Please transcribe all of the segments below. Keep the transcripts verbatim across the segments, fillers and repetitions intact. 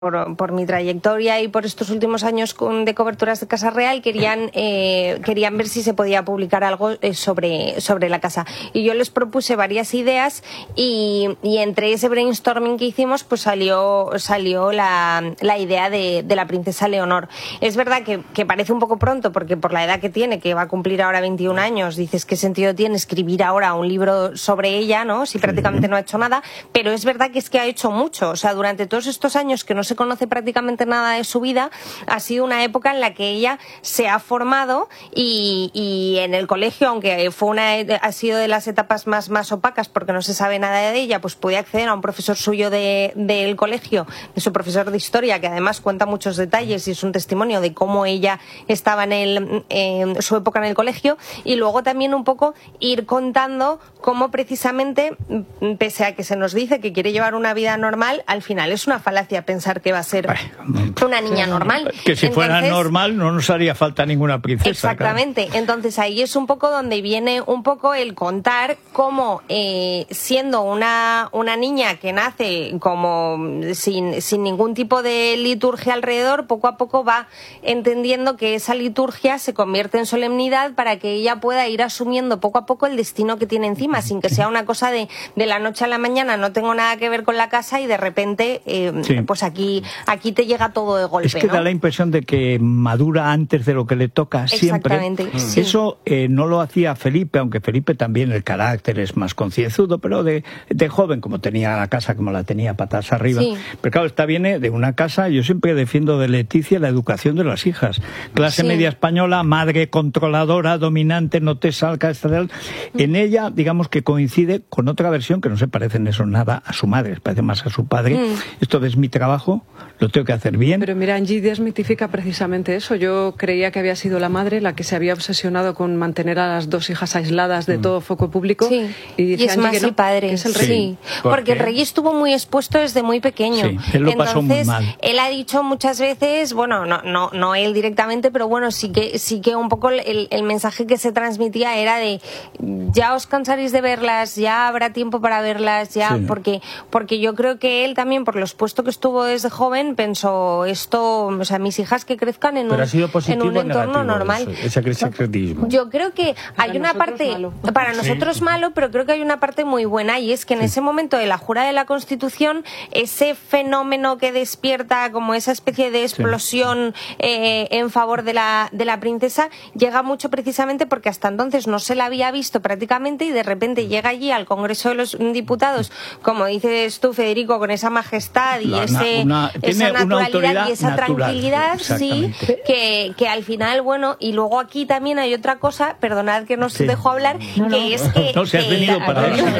Por, por mi trayectoria y por estos últimos años con, de coberturas de Casa Real, querían eh, querían ver si se podía publicar algo eh, sobre, sobre la casa. Y yo les propuse varias ideas y, y entre ese brainstorming que hicimos pues salió salió la, la idea de, de la princesa Leonor. Es verdad que, que parece un poco pronto porque por la edad que tiene, que va a cumplir ahora veintiún años, dices qué sentido tiene escribir ahora un libro sobre ella, ¿no? Si prácticamente no ha hecho nada, pero es verdad que es que ha hecho mucho. O sea, durante todos estos años que no se conoce prácticamente nada de su vida, ha sido una época en la que ella se ha formado y, y en el colegio, aunque fue una, ha sido de las etapas más, más opacas porque no se sabe nada de ella, pues puede acceder a un profesor suyo de, del colegio, de su profesor de historia, que además cuenta muchos detalles y es un testimonio de cómo ella estaba en, el, en su época en el colegio, y luego también un poco ir contando cómo precisamente, pese a que se nos dice que quiere llevar una vida normal, al final es una falacia pensar que va a ser una niña normal. Que si Entonces, fuera normal no nos haría falta ninguna princesa. Exactamente. Claro. Entonces ahí es un poco donde viene un poco el contar cómo eh, siendo una, una niña que nace como sin, sin ningún tipo de liturgia alrededor, poco a poco va entendiendo que esa liturgia se convierte en solemnidad para que ella pueda ir asumiendo poco a poco el destino que tiene encima, sin que sea una cosa de, de la noche a la mañana no tengo nada que ver con la casa y de repente eh, sí. pues aquí aquí te llega todo de golpe. Es que ¿no? da la impresión de que madura antes de lo que le toca siempre. Exactamente. Sí. Eso eh, no lo hacía Felipe, aunque Felipe también el carácter es más concienzudo, pero de, de joven, como tenía la casa, como la tenía patas arriba. Sí. Pero claro, esta viene de una casa, yo siempre defiendo de Leticia la educación de las hijas. Clase sí. media española, madre controladora, dominante, no te salga esta de él. En ella, digamos que coincide con otra versión que no se parece en eso nada a su madre, se parece más a su padre. Mm. Esto es mi trabajo, lo tengo que hacer bien. Pero mira, Angie desmitifica precisamente eso. Yo creía que había sido la madre la que se había obsesionado con mantener a las dos hijas aisladas de mm. todo foco público. Sí. Y, dice y es Angie más que no, el padre. que es el rey. Sí. ¿Por porque el rey estuvo muy expuesto desde muy pequeño. Sí. Él lo Entonces, pasó muy mal. Él ha dicho muchas veces, bueno, no, no, no él directamente, pero bueno, sí que, sí que un poco el, el mensaje que se transmitía era de ya os cansaréis de verlas, ya habrá tiempo para verlas, ya, sí. porque, porque yo creo que él también, por lo expuesto que estuvo desde joven, pensó esto, o sea, mis hijas que crezcan en, un, en un entorno normal. Eso, ese secretismo. Yo creo que hay una parte, malo. para nosotros sí. malo, pero creo que hay una parte muy buena, y es que en sí. ese momento de la jura de la Constitución, ese fenómeno que despierta como esa especie de explosión sí. eh, en favor de la, de la princesa, llega mucho precisamente porque hasta entonces no se la había visto prácticamente, y de repente llega allí al Congreso de los Diputados, como dices tú, Federico, con esa majestad y la, ese, una, esa naturalidad y esa natural, tranquilidad, sí, que, que al final, bueno, y luego aquí también hay otra cosa, perdonad que no os sí. dejo hablar, no, que no. es que... No, se has venido que, para eso.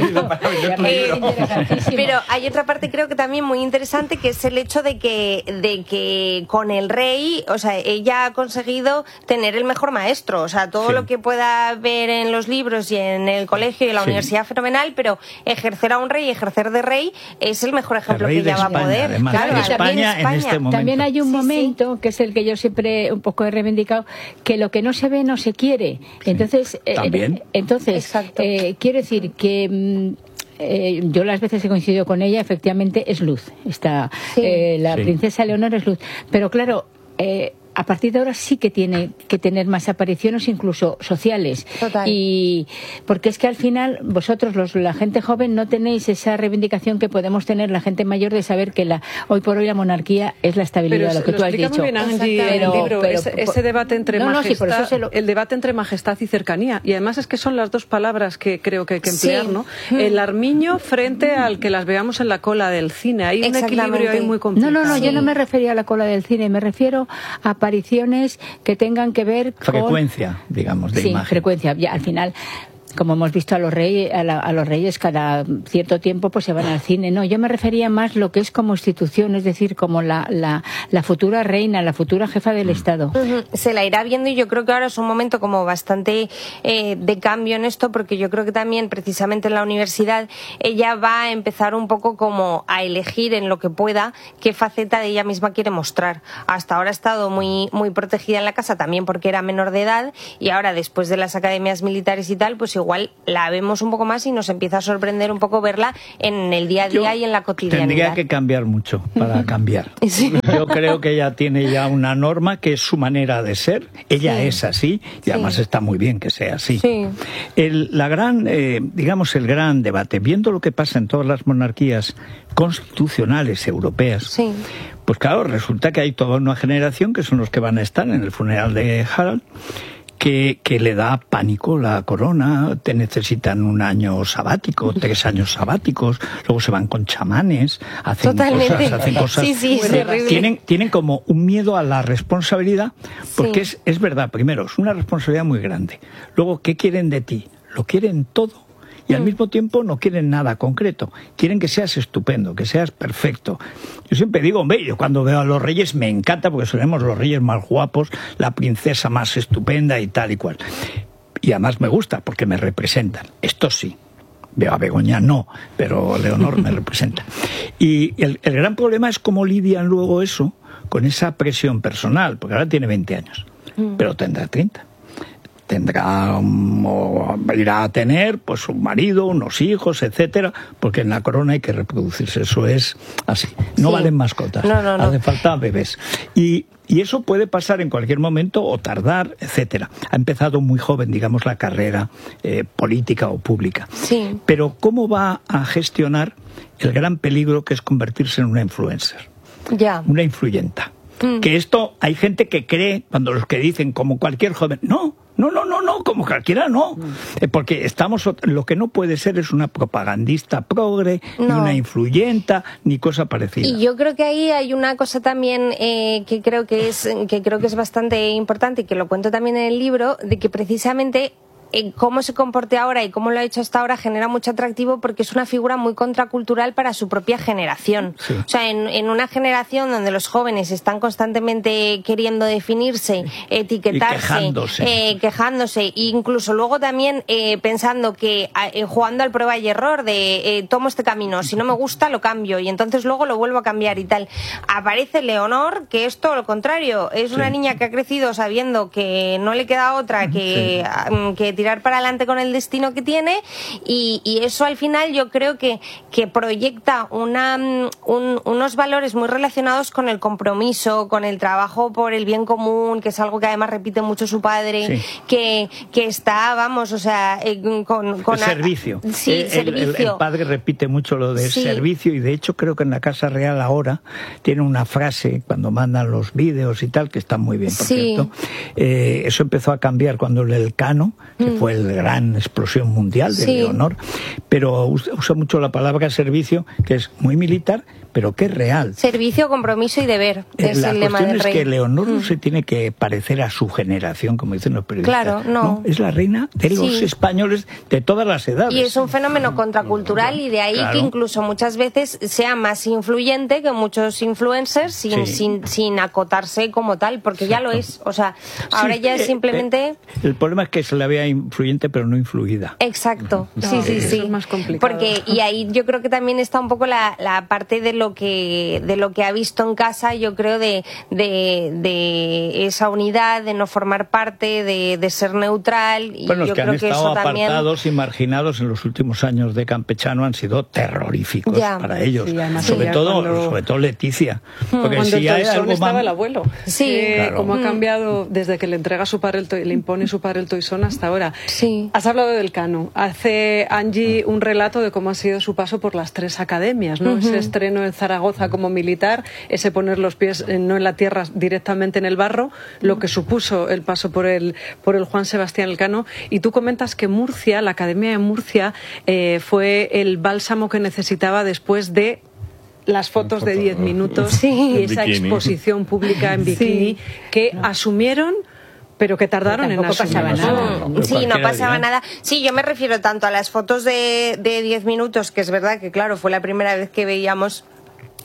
eh, pero hay otra parte, creo que también muy interesante, que es el hecho de que, de que con el rey, o sea, ella ha conseguido tener el mejor maestro, o sea, todo sí. lo que pueda ver en los libros y en el colegio y en la sí. universidad, fenomenal, pero ejercer a un rey, ejercer de rey, es el mejor ejemplo que ella va a poder. Además, claro, de España, España en este momento. También hay un sí, momento, sí. que es el que yo siempre un poco he reivindicado, que lo que no se ve no se quiere. Entonces, sí. ¿También? Eh, entonces eh, quiero decir que... Eh, yo las veces he coincidido con ella, efectivamente es luz. Está, sí. eh, la sí. princesa Leonor es luz. Pero claro, eh, a partir de ahora sí que tiene que tener más apariciones, incluso sociales. Total. Y porque es que al final vosotros, los, la gente joven, no tenéis esa reivindicación que podemos tener la gente mayor de saber que la hoy por hoy la monarquía es la estabilidad, pero lo que lo tú has dicho. Muy bien, Angie, pero, el libro, pero, ese, ese debate entre no, majestad, no, sí, lo... el debate entre majestad y cercanía. Y además es que son las dos palabras que creo que hay que emplear, sí. ¿no? El armiño frente al que las veamos en la cola del cine. Hay un equilibrio ahí muy complicado. No, no, no, sí. yo no me refería a la cola del cine, me refiero a apariciones que tengan que ver con... Frecuencia, digamos, de sí, imagen. frecuencia. Ya, al final... Como hemos visto a los reyes, a, la, a los reyes cada cierto tiempo pues se van al cine. No, yo me refería más lo que es como institución, es decir, como la, la, la futura reina, la futura jefa del Estado. Uh-huh. Se la irá viendo, y yo creo que ahora es un momento como bastante eh, de cambio en esto, porque yo creo que también precisamente en la universidad ella va a empezar un poco como a elegir en lo que pueda qué faceta de ella misma quiere mostrar. Hasta ahora ha estado muy, muy protegida en la casa, también porque era menor de edad, y ahora después de las academias militares y tal, pues igual la vemos un poco más y nos empieza a sorprender un poco verla en el día a día Yo y en la cotidianidad. Tendría que cambiar mucho para cambiar. Sí. Yo creo que ella tiene ya una norma que es su manera de ser. Ella sí. es así y sí. además está muy bien que sea así. Sí. El, la gran, eh, digamos, el gran debate, viendo lo que pasa en todas las monarquías constitucionales europeas, sí. pues claro, resulta que hay toda una generación que son los que van a estar en el funeral de Harald, Que, que le da pánico la corona, te necesitan un año sabático, tres años sabáticos, luego se van con chamanes, hacen Totalmente. cosas, hacen cosas. Sí, sí, es horrible. Tienen, tienen como un miedo a la responsabilidad, porque sí. es, es verdad, primero, es una responsabilidad muy grande. Luego, ¿qué quieren de ti? Lo quieren todo. Y al mismo tiempo no quieren nada concreto. Quieren que seas estupendo, que seas perfecto. Yo siempre digo, hombre, yo cuando veo a los reyes me encanta porque seremos los reyes más guapos, la princesa más estupenda y tal y cual. Y además me gusta porque me representan. Esto sí. Veo a Begoña no, pero Leonor me representa. Y el, el gran problema es cómo lidian luego eso con esa presión personal, porque ahora tiene veinte años, pero tendrá treinta. Tendrá, o irá a tener pues un marido, unos hijos, etcétera, porque en la corona hay que reproducirse, eso es así. No sí. valen mascotas, no, no, no. hace falta bebés. Y, y eso puede pasar en cualquier momento o tardar, etcétera. Ha empezado muy joven, digamos, la carrera eh, política o pública. Sí. Pero ¿cómo va a gestionar el gran peligro que es convertirse en una influencer? Ya. Una influyenta. Mm. Que esto, hay gente que cree, cuando los que dicen, como cualquier joven, no, no, no, no, no, como cualquiera no. Mm. Porque estamos, lo que no puede ser es una propagandista progre, no. ni una influyenta, ni cosa parecida. Y yo creo que ahí hay una cosa también eh, que creo que es, que creo que es bastante importante y que lo cuento también en el libro, de que precisamente en cómo se comporte ahora y cómo lo ha hecho hasta ahora genera mucho atractivo porque es una figura muy contracultural para su propia generación. Sí. O sea, en, en una generación donde los jóvenes están constantemente queriendo definirse, etiquetarse, y quejándose, eh, quejándose e incluso luego también eh, pensando que eh, jugando al prueba y error de eh, tomo este camino, si no me gusta lo cambio y entonces luego lo vuelvo a cambiar y tal. Aparece Leonor, que es todo lo contrario, es una sí. niña que ha crecido sabiendo que no le queda otra que, sí. que tirar para adelante con el destino que tiene y, y eso al final yo creo que, que proyecta una, un, unos valores muy relacionados con el compromiso, con el trabajo por el bien común, que es algo que además repite mucho su padre, sí. que, que está, vamos, o sea, eh, con, con... El servicio. Sí, el, servicio. El, el padre repite mucho lo del sí. servicio y de hecho creo que en la Casa Real ahora tiene una frase cuando mandan los vídeos y tal, que está muy bien, por sí. cierto. Eh, eso empezó a cambiar cuando el Elcano, que mm. fue la gran explosión mundial de sí. Leonor, pero usa mucho la palabra servicio, que es muy militar, pero que es real. Servicio, compromiso y deber, es la el lema del rey. La cuestión es que Leonor mm. no se tiene que parecer a su generación, como dicen los periodistas. Claro, no. no es la reina de los sí. españoles de todas las edades. Y es un fenómeno contracultural y de ahí claro. que incluso muchas veces sea más influyente que muchos influencers sin, sí. sin, sin acotarse como tal, porque Exacto. ya lo es. O sea, ahora sí, ya es simplemente... Eh, eh, el problema es que se la vea influyente pero no influida. Exacto, no, sí, sí, sí. Es más complicado. Porque, y ahí yo creo que también está un poco la, la parte de lo que de lo que ha visto en casa, yo creo, de, de, de esa unidad, de no formar parte, de, de ser neutral. Y bueno, los yo que creo han que estado eso apartados también... y marginados en los últimos años de Campechano han sido terroríficos ya. para ellos. Sí, sobre, sí, todo, cuando... sobre todo Leticia. Porque cuando si hay algo estaba más... el abuelo. Sí. Eh, claro. Cómo ha cambiado desde que le entrega su padre el to... le impone su padre el toisón hasta ahora. Sí. Has hablado del Cano. Hace Angie un relato de cómo ha sido su paso por las tres academias, ¿no? Uh-huh. Ese estreno en Zaragoza como militar, ese poner los pies eh, no en la tierra, directamente en el barro, uh-huh. lo que supuso el paso por el, por el Juan Sebastián Elcano. Y tú comentas que Murcia, la Academia de Murcia, eh, fue el bálsamo que necesitaba después de las fotos de diez minutos sí. y esa bikini. Exposición pública en bikini sí. que no. asumieron, pero que tardaron pero en asumir. Pasaba nada. No, sí, no pasaba día. nada. Sí, yo me refiero tanto a las fotos de, de diez minutos, que es verdad que, claro, fue la primera vez que veíamos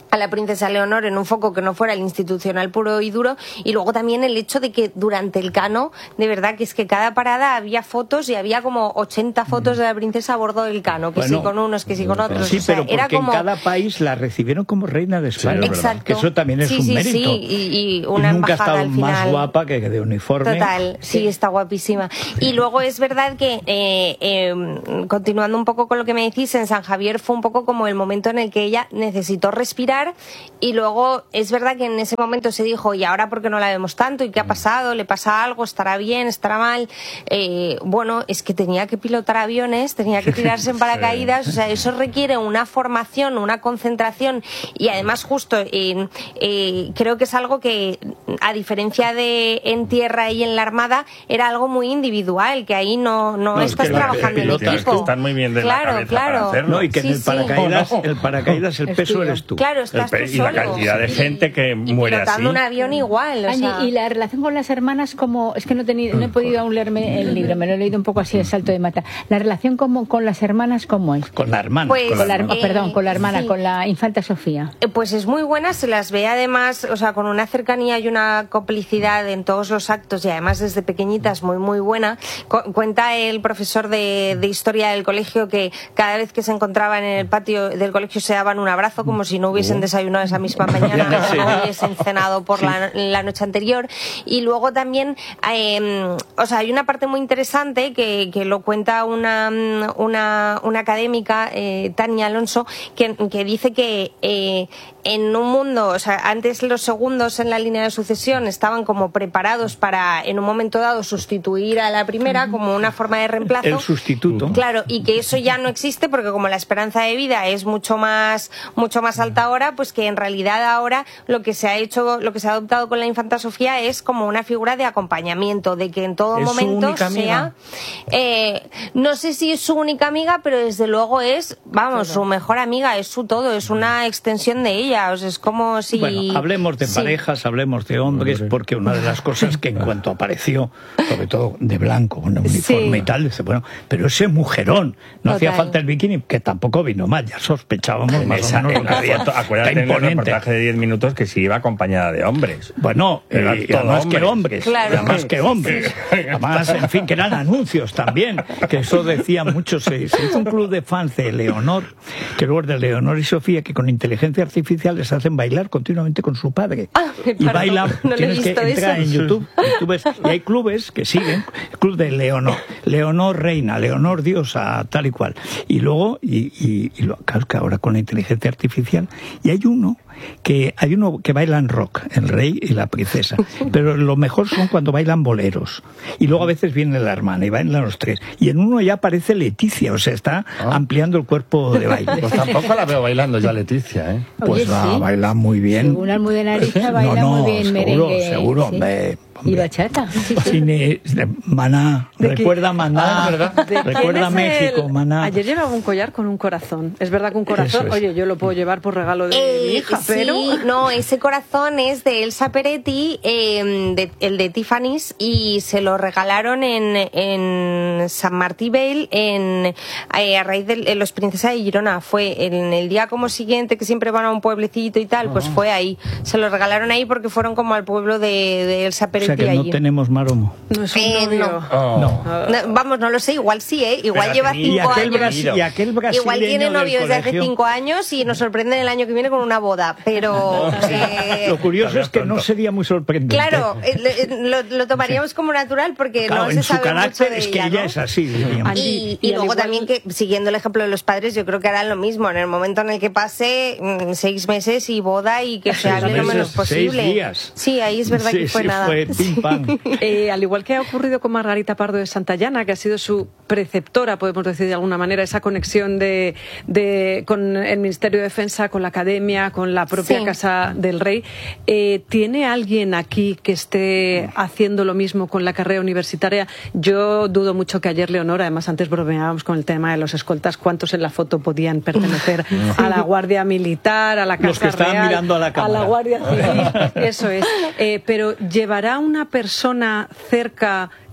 a la princesa Leonor en un foco que no fuera el institucional puro y duro, y luego también el hecho de que durante el Cano, de verdad que es que cada parada había fotos y había como ochenta fotos de la princesa a bordo del Cano, que bueno, sí con unos, que sí con otros. Sí, o sea, pero porque era como... en cada país la recibieron como reina de España. Sí, exacto. Que eso también es sí, un sí, mérito. Sí, y, y una y nunca ha estado al final. Más guapa que de uniforme. Total, sí, sí está guapísima. Sí. Y luego es verdad que, eh, eh, continuando un poco con lo que me decís, en San Javier fue un poco como el momento en el que ella necesitó respirar, y luego es verdad que en ese momento se dijo, ¿y ahora por qué no la vemos tanto? ¿Y qué ha pasado? ¿Le pasa algo? ¿Estará bien? ¿Estará mal? Eh, bueno, es que tenía que pilotar aviones, tenía que tirarse en paracaídas, o sea, eso requiere una formación, una concentración, y además justo eh, eh, creo que es algo que, a diferencia de en tierra y en la Armada, era algo muy individual, que ahí no, no, no estás es que trabajando en equipo. Es que están muy bien de claro, la cabeza claro. para hacerlo. No, y que sí, en el paracaídas, sí. el paracaídas el peso eres tú. Claro, estás el, tú y solo. la cantidad de gente que y, muere y así. un avión igual. O sea... Y la relación con las hermanas, como es que no he, tenido, no he podido aún leerme el libro, me lo he leído un poco así, el salto de mata. La relación como, con las hermanas, ¿cómo es? Con la hermana. Pues, con la, hermana. eh, perdón, con la hermana, sí. con la infanta Sofía. Eh, pues es muy buena, se las ve además, o sea, con una cercanía y una complicidad en todos los actos, y además desde pequeñitas muy, muy buena. Cu- cuenta el profesor de, de historia del colegio que cada vez que se encontraban en el patio del colegio se daban un abrazo, como si no hubiesen desayunado esa misma mañana, sí. no hubiesen cenado por sí. la, la noche anterior. Y luego también, eh, o sea, hay una parte muy interesante que, que lo cuenta una, una, una académica, eh, Tania Alonso, que, que dice que eh, en un mundo, o sea, antes los segundos en la línea de sucesión estaban como preparados para, en un momento dado, sustituir a la primera como una forma de reemplazo. El sustituto. Claro, y que eso ya no existe porque como la esperanza de vida es mucho más, mucho más alta ahora, pues que en realidad ahora lo que se ha hecho, lo que se ha adoptado con la infanta Sofía es como una figura de acompañamiento, de que en todo ¿Es momento su única sea, amiga? Eh, no sé si es su única amiga, pero desde luego es, vamos, claro. su mejor amiga, es su todo, es una extensión de ella, o sea, es como si... Bueno, hablemos de sí. parejas, hablemos de hombres, porque una de las cosas que en cuanto apareció, sobre todo de blanco, con un uniforme sí. y tal, dice, bueno, pero ese mujerón, no Total. hacía falta el bikini, que tampoco vino mal, ya sospechábamos más esa, o menos. En la foto, acuérdate en el reportaje de diez minutos que sí iba acompañada de hombres. Bueno, eh, más hombres. que hombres, claro. más que hombres. Además, en fin, que eran anuncios también, que eso decía mucho. Se, se hizo un club de fans de Leonor, que luego es de Leonor y Sofía, que con inteligencia artificial les hacen bailar continuamente con su padre. Ah, y bailan, no tienes que entrar en YouTube, y, tú ves, y hay clubes que siguen, el club de Leonor, Leonor reina, Leonor diosa, tal y cual. Y luego, y, y, y lo, claro, que ahora con la inteligencia artificial, y hay uno que hay uno que bailan rock, el rey y la princesa, pero lo mejor son cuando bailan boleros, y luego a veces viene la hermana y bailan los tres, y en uno ya aparece Leticia, o sea, está ah. ampliando el cuerpo de baile. Pues tampoco la veo bailando ya Leticia, ¿eh? Pues Oye, va, sí. baila muy bien. Según Almudena Ariza baila no, no, muy bien seguro, merengue. Seguro, ¿sí? me, Y bachata. Sí, sí. Cine, Maná, recuerda Maná, ah, ¿verdad? recuerda México, el... Maná. Ayer llevaba un collar con un corazón. Es verdad que un corazón, es. oye, yo lo puedo llevar por regalo de eh, mi hija, sí, pero... no, ese corazón es de Elsa Peretti, eh, de, el de Tiffany's, y se lo regalaron en, en San Martí Vale, en, eh, a raíz de los Princesas de Girona. Fue en el día como siguiente, que siempre van a un pueblecito y tal, oh. pues fue ahí. Se lo regalaron ahí porque fueron como al pueblo de, de Elsa Peretti. O sea que allí. no tenemos maromo. No es un eh, novio. No. Oh. No. no. Vamos, no lo sé, igual sí, ¿eh? Igual Pero lleva cinco y aquel años. Y aquel igual tiene novio desde hace cinco años y nos sorprende el año que viene con una boda. Pero... eh... Lo curioso es que no sería muy sorprendente. Claro, eh, lo, lo tomaríamos sí. como natural porque claro, no se en su sabe carácter mucho de es ella, que ella ¿no? es así. Y, y, y luego igual... también que, siguiendo el ejemplo de los padres, yo creo que harán lo mismo. En el momento en el que pase mmm, seis meses y boda y que se hable lo menos posible. Seis días. Sí, ahí es verdad sí, que fue sí, nada. Fue pim, pam. Eh, al igual que ha ocurrido con Margarita Pardo de Santayana, que ha sido su preceptora, podemos decir de alguna manera, esa conexión de, de con el Ministerio de Defensa, con la Academia, con la propia sí. Casa del Rey. Eh, ¿Tiene alguien aquí que esté haciendo lo mismo con la carrera universitaria? Yo dudo mucho que ayer Leonor, además antes bromeábamos con el tema de los escoltas, cuántos en la foto podían pertenecer a la Guardia Militar, a la Casa los que estaban Real, mirando a la cámara, a la Guardia Civil, eso es. Eh, pero ¿llevará una persona cerca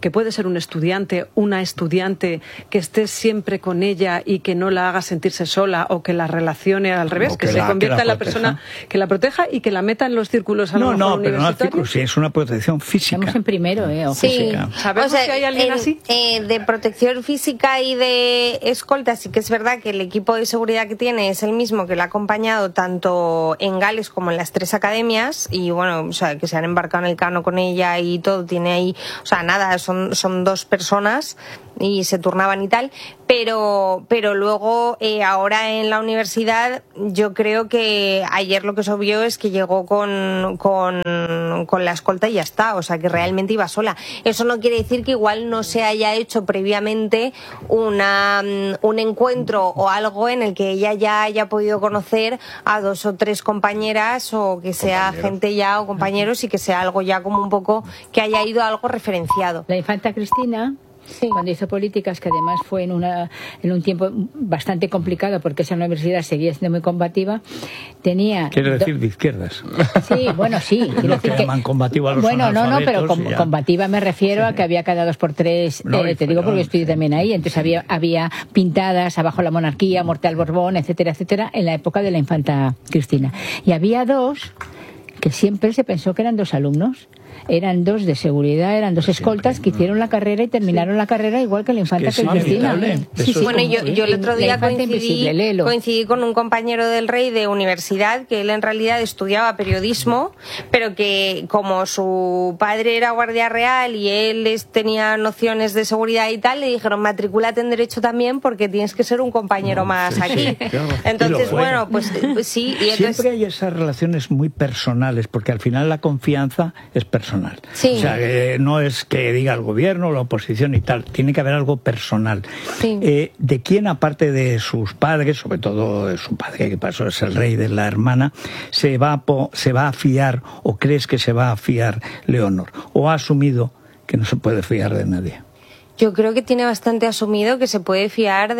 que puede ser un estudiante, una estudiante que esté siempre con ella y que no la haga sentirse sola o que la relacione al revés, que, que se la, convierta en la, la persona que la proteja y que la meta en los círculos a lo no, mejor no, universitarios? No, no, círculos, sí, es una protección física. Estamos en primero, ¿eh? O sí. física. ¿Sabemos o sea, si hay alguien en, así? Eh, de protección física y de escolta, sí que es verdad que el equipo de seguridad que tiene es el mismo que la ha acompañado tanto en Gales como en las tres academias, y bueno, o sea, que se han embarcado en el Cano con ella y todo, tiene ahí, o sea, nada, son, son dos personas y se turnaban y tal, pero pero luego eh, ahora en la universidad yo creo que ayer lo que se vio es que llegó con, con, con la escolta y ya está, o sea que realmente iba sola. Eso no quiere decir que igual no se haya hecho previamente una, un encuentro o algo en el que ella ya haya podido conocer a dos o tres compañeras o que sea compañeros. gente ya o compañeros y que sea algo ya como un poco que haya ido algo referenciado. La infanta Cristina... Sí. Cuando hizo políticas, que además fue en una en un tiempo bastante complicado porque esa universidad seguía siendo muy combativa, tenía... Quiere decir de izquierdas. Sí, bueno, sí. No que llaman combativo a los Bueno, no, no, pero com combativa me refiero sí. a que había cada dos por tres, no, eh, te digo porque estoy sí. también ahí, entonces había, había pintadas abajo la monarquía, muerte al Borbón, etcétera, etcétera, en la época de la infanta Cristina. Y había dos que siempre se pensó que eran dos alumnos. Eran dos de seguridad, eran dos escoltas que hicieron la carrera y terminaron sí. la carrera igual que la infanta es que Cristina. Sí, sí, bueno, yo, yo el otro día coincidí, coincidí con un compañero del Rey de universidad que él en realidad estudiaba periodismo, pero que como su padre era guardia real y él les tenía nociones de seguridad y tal, le dijeron matricúlate en Derecho también porque tienes que ser un compañero no, más sí, aquí. Sí, claro. Entonces, bueno, pues, pues sí. Y entonces... Siempre hay esas relaciones muy personales porque al final la confianza es personal. Sí. O sea, que no es que diga el gobierno, la oposición y tal, tiene que haber algo personal. Sí. Eh, ¿De quién, aparte de sus padres, sobre todo de su padre, que pasó es el rey, de la hermana, se va, a se va a fiar o crees que se va a fiar Leonor? ¿O ha asumido que no se puede fiar de nadie? Yo creo que tiene bastante asumido que se puede fiar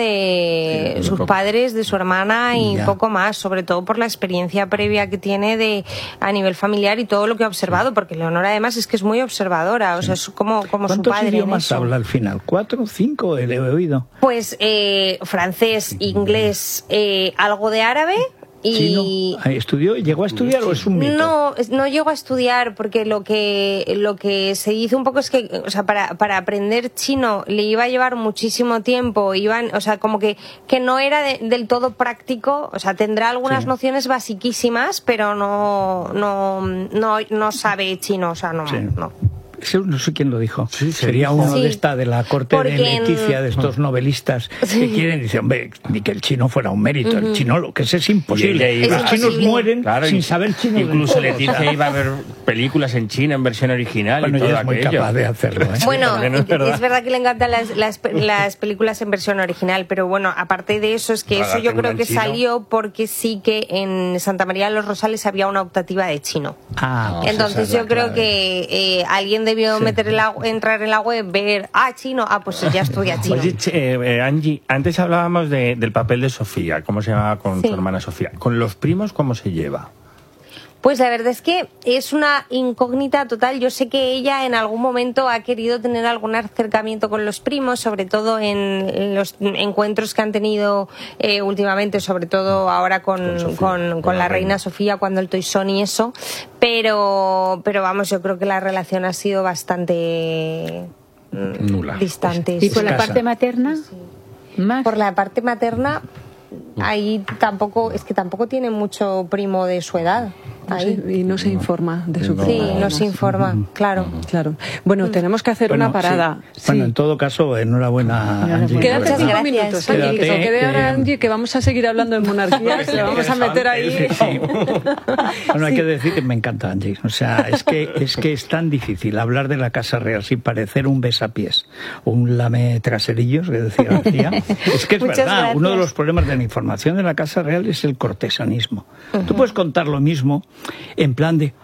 de sí, sus poco. padres, de su hermana y ya. poco más, sobre todo por la experiencia previa que tiene de a nivel familiar y todo lo que ha observado, sí. porque Leonor además es que es muy observadora, o sea, es como, como su padre. ¿Cuántos idiomas habla al final? ¿Cuatro o cinco? Le he oído. Pues eh, francés, inglés, eh, algo de árabe. Y ¿Estudió? ¿Llegó a estudiar o es un mito? No, no llegó a estudiar porque lo que lo que se dice un poco es que, o sea, para para aprender chino le iba a llevar muchísimo tiempo, iban, o sea, como que que no era de, del todo práctico, o sea, tendrá algunas sí. nociones basiquísimas, pero no no no no sabe chino, o sea, no sí. no. No sé quién lo dijo. Sí, Sería uno sí. de esta de la corte Porque de Leticia, en... de estos novelistas sí. que quieren y dicen, hombre, ni que el chino fuera un mérito, uh-huh. el chino lo que es es imposible. Iba, Los chinos sí. mueren claro, sin saber chino. Incluso Leticia o sea. iba a ver películas en China en versión original bueno, y todo ella es muy aquello. capaz de hacerlo. ¿eh? Bueno, no es, verdad. es verdad que le encantan las, las, las películas en versión original, pero bueno, aparte de eso, es que Para eso yo creo que chino. salió porque sí que en Santa María de los Rosales había una optativa de chino. Ah, Entonces yo creo clave. que eh, alguien debió sí. meter el agua entrar en la web, ver, ah, chino, ah, pues ya estudia chino. Oye, eh, Angie, antes hablábamos de, del papel de Sofía, cómo se llamaba con sí. su hermana Sofía. ¿Con los primos cómo se lleva? Pues la verdad es que es una incógnita total. Yo sé que ella en algún momento ha querido tener algún acercamiento con los primos, sobre todo en los encuentros que han tenido eh, últimamente, sobre todo ahora con, con, Sofía, con, con, con la, la reina. reina Sofía, cuando el Toisón y eso. Pero, pero vamos, yo creo que la relación ha sido bastante nula, distante. ¿Y por la parte materna? Sí. ¿Más? Por la parte materna, ahí tampoco, es que tampoco tiene mucho primo de su edad. No se, y no se informa de su no, Sí, no se informa, claro. claro. Bueno, tenemos que hacer bueno, una parada. Sí. Sí. Bueno, en todo caso, enhorabuena, Angie. Quédate cinco minutos, Angie, que se quede ahora Angie, que vamos a seguir hablando de monarquía, que le vamos a meter ahí. Sí, sí. Bueno, hay que decir que me encanta Angie. O sea, es que, es que es tan difícil hablar de la Casa Real sin parecer un besapiés o un lame traserillos, que decía García. Es que es Muchas verdad, gracias. Uno de los problemas de la información de la Casa Real es el cortesanismo. Uh-huh. Tú puedes contar lo mismo en plan de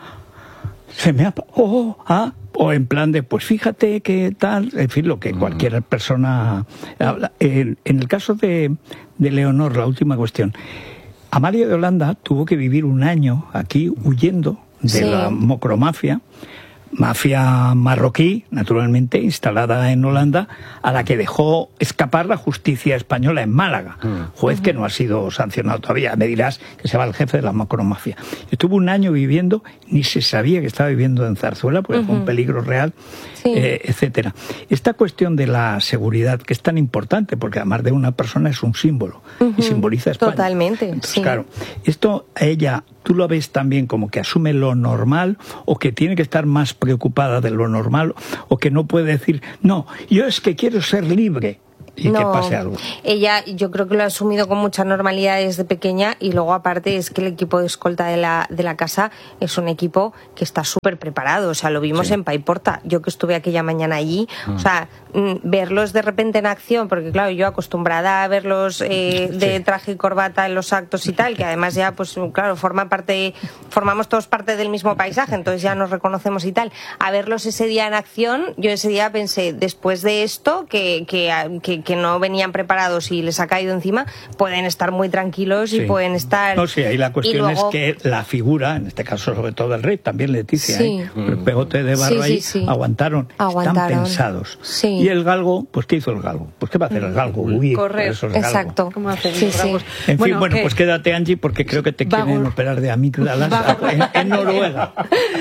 se me ha oh, ah, o en plan de pues fíjate que tal, en fin, lo que cualquier persona habla. En, en el caso de, de Leonor, la última cuestión, Amalia de Holanda tuvo que vivir un año aquí huyendo de sí. la mocromafia mafia marroquí, naturalmente, instalada en Holanda, a la que dejó escapar la justicia española en Málaga, juez que no ha sido sancionado todavía. Me dirás que se va el jefe de la macromafia. Estuvo un año viviendo, ni se sabía que estaba viviendo en Zarzuela, porque uh-huh. fue un peligro real, sí. eh, etcétera. Esta cuestión de la seguridad, que es tan importante, porque además de una persona es un símbolo, uh-huh. y simboliza España. Totalmente, Entonces, sí. claro, esto a ella, ¿tú lo ves también como que asume lo normal, o que tiene que estar más preocupada de lo normal, o que no puede decir, no, yo es que quiero ser libre? Y no, que pase algo. Ella, yo creo que lo ha asumido con mucha normalidad desde pequeña, y luego aparte es que el equipo de escolta de la, de la casa es un equipo que está súper preparado, o sea, lo vimos sí. en Paiporta, yo que estuve aquella mañana allí, mm. o sea, verlos de repente en acción, porque claro, yo acostumbrada a verlos eh, de sí. traje y corbata en los actos y tal, que además ya, pues claro, forma parte, formamos todos parte del mismo paisaje, entonces ya nos reconocemos y tal, a verlos ese día en acción, yo ese día pensé, después de esto, que, que, que que no venían preparados y les ha caído encima, pueden estar muy tranquilos y sí. pueden estar... No, sí, ahí la cuestión luego... es que la figura, en este caso sobre todo el rey, también Leticia, sí. ¿eh? el pegote de barro sí, ahí, sí, sí. Aguantaron, aguantaron, están pensados. Sí. Y el galgo, pues ¿qué hizo el galgo? Pues ¿qué va a hacer el galgo? Huir, correr, eso es exacto. Galgo. ¿Cómo hacen sí, sí. En bueno, fin, bueno, ¿qué? Pues quédate, Angie, porque creo que te Vago... quieren operar de amígdalas en, en Noruega.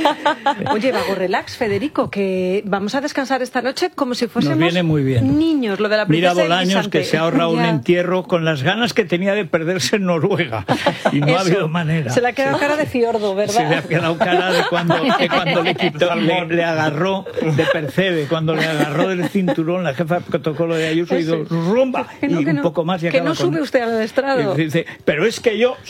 Oye, Vago Relax, Federico, que vamos a descansar esta noche como si fuésemos Nos viene muy bien. niños, lo de la princesa Mira Bolaños, que se ha ahorrado un entierro con las ganas que tenía de perderse en Noruega, y no Eso. ha habido manera. Se le ha quedado sí. cara de fiordo, ¿verdad? Se le ha quedado cara de cuando, de cuando le quitó, le, le agarró de Percebe, cuando le agarró del cinturón la jefa de protocolo de Ayuso y dijo rumba, que no, y que un no, poco más y que no sube con... usted al estrado. Y dice, pero es que yo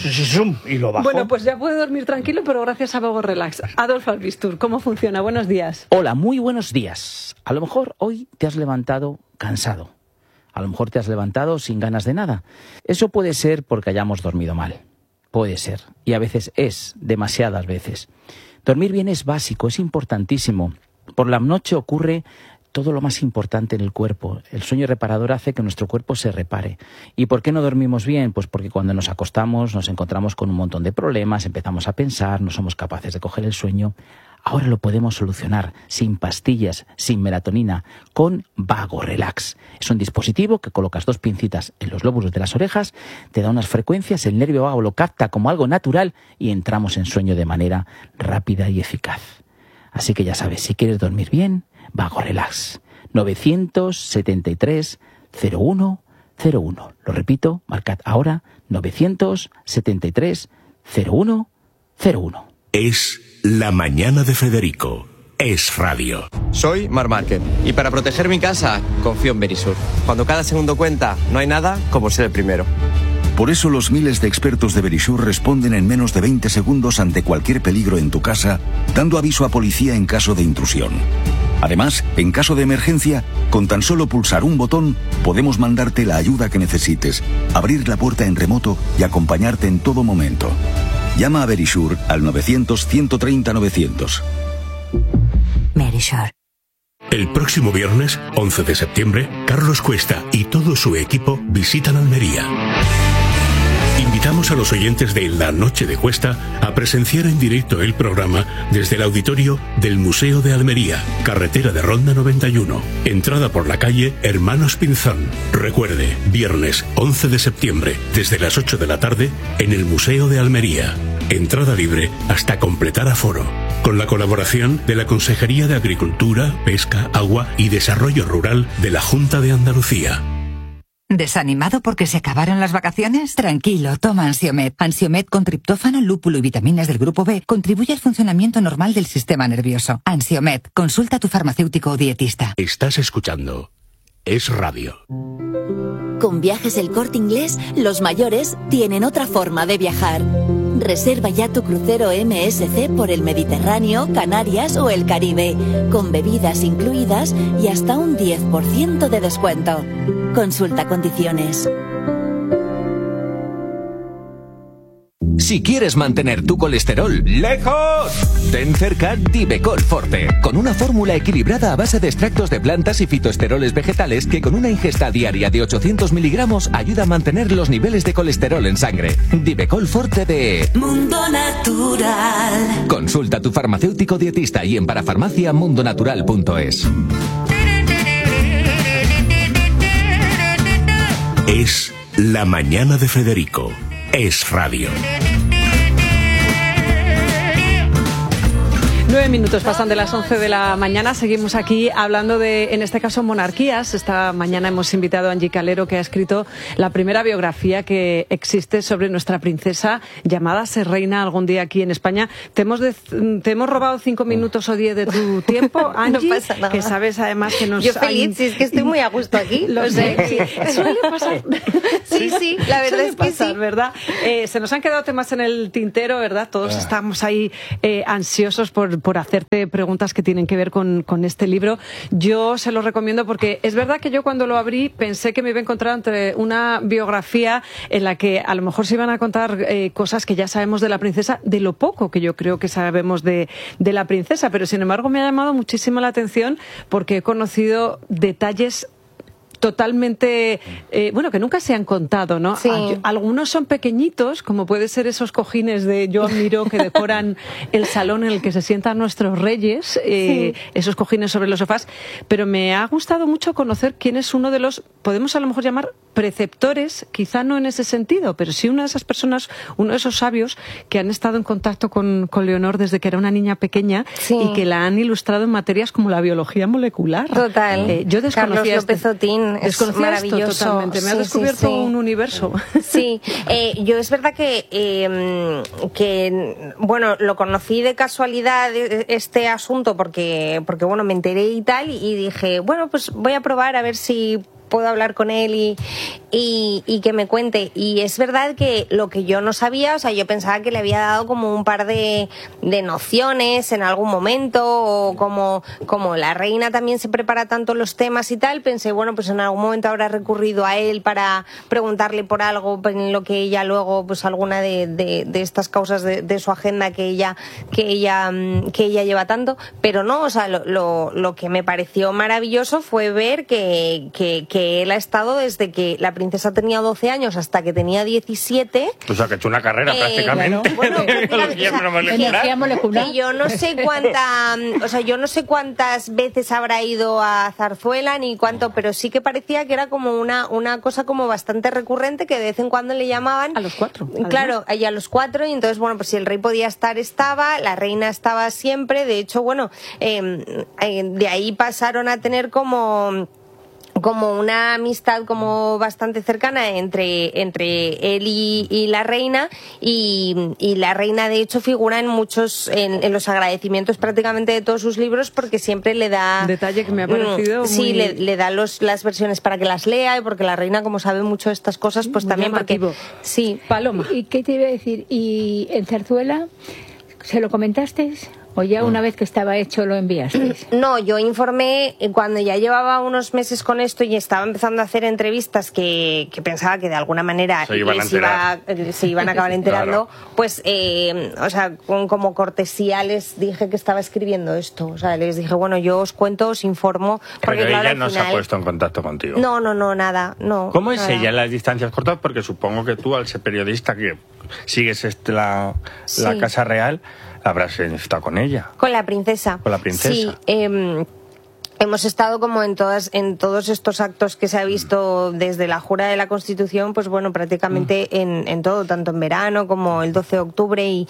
y lo bajó. Bueno, pues ya puede dormir tranquilo, pero gracias a Vago Relax. Adolfo Albistur, ¿cómo funciona? Buenos días. Hola, muy buenos días. A lo mejor hoy te has levantado cansado. A lo mejor te has levantado sin ganas de nada. Eso puede ser porque hayamos dormido mal. Puede ser. Y a veces es, demasiadas veces. Dormir bien es básico, es importantísimo. Por la noche ocurre todo lo más importante en el cuerpo. El sueño reparador hace que nuestro cuerpo se repare. ¿Y por qué no dormimos bien? Pues porque cuando nos acostamos nos encontramos con un montón de problemas, empezamos a pensar, no somos capaces de coger el sueño. Ahora lo podemos solucionar sin pastillas, sin melatonina, con Vago Relax. Es un dispositivo que colocas dos pincitas en los lóbulos de las orejas, te da unas frecuencias, el nervio vago lo capta como algo natural y entramos en sueño de manera rápida y eficaz. Así que ya sabes, si quieres dormir bien, Vago Relax. novecientos setenta y tres cero uno cero uno. Lo repito, marcad ahora novecientos setenta y tres cero uno cero uno. Es La Mañana de Federico. Es radio. Soy Mar Márquez y para proteger mi casa confío en Verisur. Cuando cada segundo cuenta, no hay nada como ser el primero. Por eso los miles de expertos de Verisur responden en menos de veinte segundos ante cualquier peligro en tu casa, dando aviso a policía en caso de intrusión. Además, en caso de emergencia, con tan solo pulsar un botón, podemos mandarte la ayuda que necesites, abrir la puerta en remoto y acompañarte en todo momento. Llama a Verisur al novecientos ciento treinta novecientos. Verisur. El próximo viernes, once de septiembre, Carlos Cuesta y todo su equipo visitan Almería. Invitamos a los oyentes de La Noche de Cuesta a presenciar en directo el programa desde el auditorio del Museo de Almería, carretera de Ronda noventa y uno, entrada por la calle Hermanos Pinzón. Recuerde, viernes once de septiembre, desde las ocho de la tarde, en el Museo de Almería. Entrada libre hasta completar aforo. Con la colaboración de la Consejería de Agricultura, Pesca, Agua y Desarrollo Rural de la Junta de Andalucía. ¿Desanimado porque se acabaron las vacaciones? Tranquilo, toma Ansiomed. Ansiomed con triptófano, lúpulo y vitaminas del grupo B contribuye al funcionamiento normal del sistema nervioso. Ansiomed, consulta a tu farmacéutico o dietista. Estás escuchando Es Radio. Con Viajes El Corte Inglés, los mayores tienen otra forma de viajar. Reserva ya tu crucero M S C por el Mediterráneo, Canarias o el Caribe, con bebidas incluidas y hasta un diez por ciento de descuento. Consulta condiciones. Si quieres mantener tu colesterol lejos, ten cerca Divecol Forte, con una fórmula equilibrada a base de extractos de plantas y fitoesteroles vegetales que con una ingesta diaria de ochocientos miligramos ayuda a mantener los niveles de colesterol en sangre. Divecol Forte de Mundo Natural. Consulta a tu farmacéutico dietista y en parafarmacia mundo natural punto es. Es La Mañana de Federico. Es radio. Nueve minutos pasan de las once de la mañana. Seguimos aquí hablando de, en este caso, monarquías. Esta mañana hemos invitado a Angie Calero, que ha escrito la primera biografía que existe sobre nuestra princesa, llamada Ser Reina algún día aquí en España. Te hemos, de, te hemos robado cinco minutos o diez de tu tiempo, Angie, no pasa nada. Que sabes además que nos... Yo feliz, si es que estoy muy a gusto aquí. Lo sé. Sí. Suele pasar. Sí, sí, la verdad Suele es que pasar, sí. ¿verdad? Eh, se nos han quedado temas en el tintero, ¿verdad? Todos ah. estamos ahí eh, ansiosos por por hacerte preguntas que tienen que ver con, con este libro. Yo se lo recomiendo porque es verdad que yo cuando lo abrí pensé que me iba a encontrar entre una biografía en la que a lo mejor se iban a contar eh, cosas que ya sabemos de la princesa, de lo poco que yo creo que sabemos de, de la princesa, pero sin embargo me ha llamado muchísimo la atención porque he conocido detalles totalmente, eh, bueno, que nunca se han contado, ¿no? Sí. Algunos son pequeñitos, como puede ser esos cojines de Joan Miró que decoran el salón en el que se sientan nuestros reyes, eh, sí. esos cojines sobre los sofás, pero me ha gustado mucho conocer quién es uno de los, podemos a lo mejor llamar preceptores, quizá no en ese sentido, pero sí una de esas personas, uno de esos sabios que han estado en contacto con, con Leonor desde que era una niña pequeña sí. y que la han ilustrado en materias como la biología molecular. Total. Eh, yo desconocía Carlos López este... Otín. Es maravilloso. Totalmente. Me ha sí, descubierto sí, sí. un universo. Sí, eh, yo es verdad que, eh, que, bueno, lo conocí de casualidad este asunto porque, porque, bueno, me enteré y tal y dije, bueno, pues voy a probar a ver si puedo hablar con él y, y, y que me cuente. Y es verdad que lo que yo no sabía, o sea, yo pensaba que le había dado como un par de, de nociones en algún momento, o como, como la reina también se prepara tanto los temas y tal, pensé, bueno, pues en algún momento habrá recurrido a él para preguntarle por algo en lo que ella luego, pues alguna de, de, de estas causas de, de su agenda que ella, que ella, que ella lleva tanto, pero no, o sea, lo, lo, lo que me pareció maravilloso fue ver que, que, que que él ha estado desde que la princesa tenía doce años hasta que tenía diecisiete. O sea, que ha hecho una carrera eh, prácticamente. Bueno, energía molecular. Y yo no sé cuánta, o sea, yo no sé cuántas veces habrá ido a Zarzuela ni cuánto, pero sí que parecía que era como una, una cosa como bastante recurrente que de vez en cuando le llamaban. A los cuatro. Claro, y a los cuatro, y entonces, bueno, pues si el rey podía estar, estaba, la reina estaba siempre, de hecho, bueno, eh, eh, de ahí pasaron a tener como... como una amistad como bastante cercana entre, entre él y, y la reina y, y la reina de hecho figura en muchos en, en los agradecimientos prácticamente de todos sus libros porque siempre le da detalle que me ha parecido sí muy... le, le da los, las versiones para que las lea y porque la reina como sabe mucho de estas cosas pues muy también llamativo. Porque sí Paloma. ¿Y qué te iba a decir? ¿Y en Zarzuela se lo comentaste? ¿O ya una vez que estaba hecho lo enviaste? No, yo informé cuando ya llevaba unos meses con esto y estaba empezando a hacer entrevistas que, que pensaba que de alguna manera se iban a, se iba, se iban a acabar enterando, claro. Pues, eh, o sea, con, como cortesía les dije que estaba escribiendo esto. O sea, les dije, bueno, yo os cuento, os informo. Porque, Pero claro, ella al no final... se ha puesto en contacto contigo. No, no, no, nada. No, ¿Cómo es nada. ella en las distancias cortas? Porque supongo que tú, al ser periodista que sigues este, la, sí. la Casa Real, habrás estado con ella. Con la princesa. Con la princesa. Sí, eh, hemos estado como en todas en todos estos actos que se ha visto desde la jura de la Constitución, pues bueno, prácticamente mm. en, en todo, tanto en verano como el doce de octubre. Y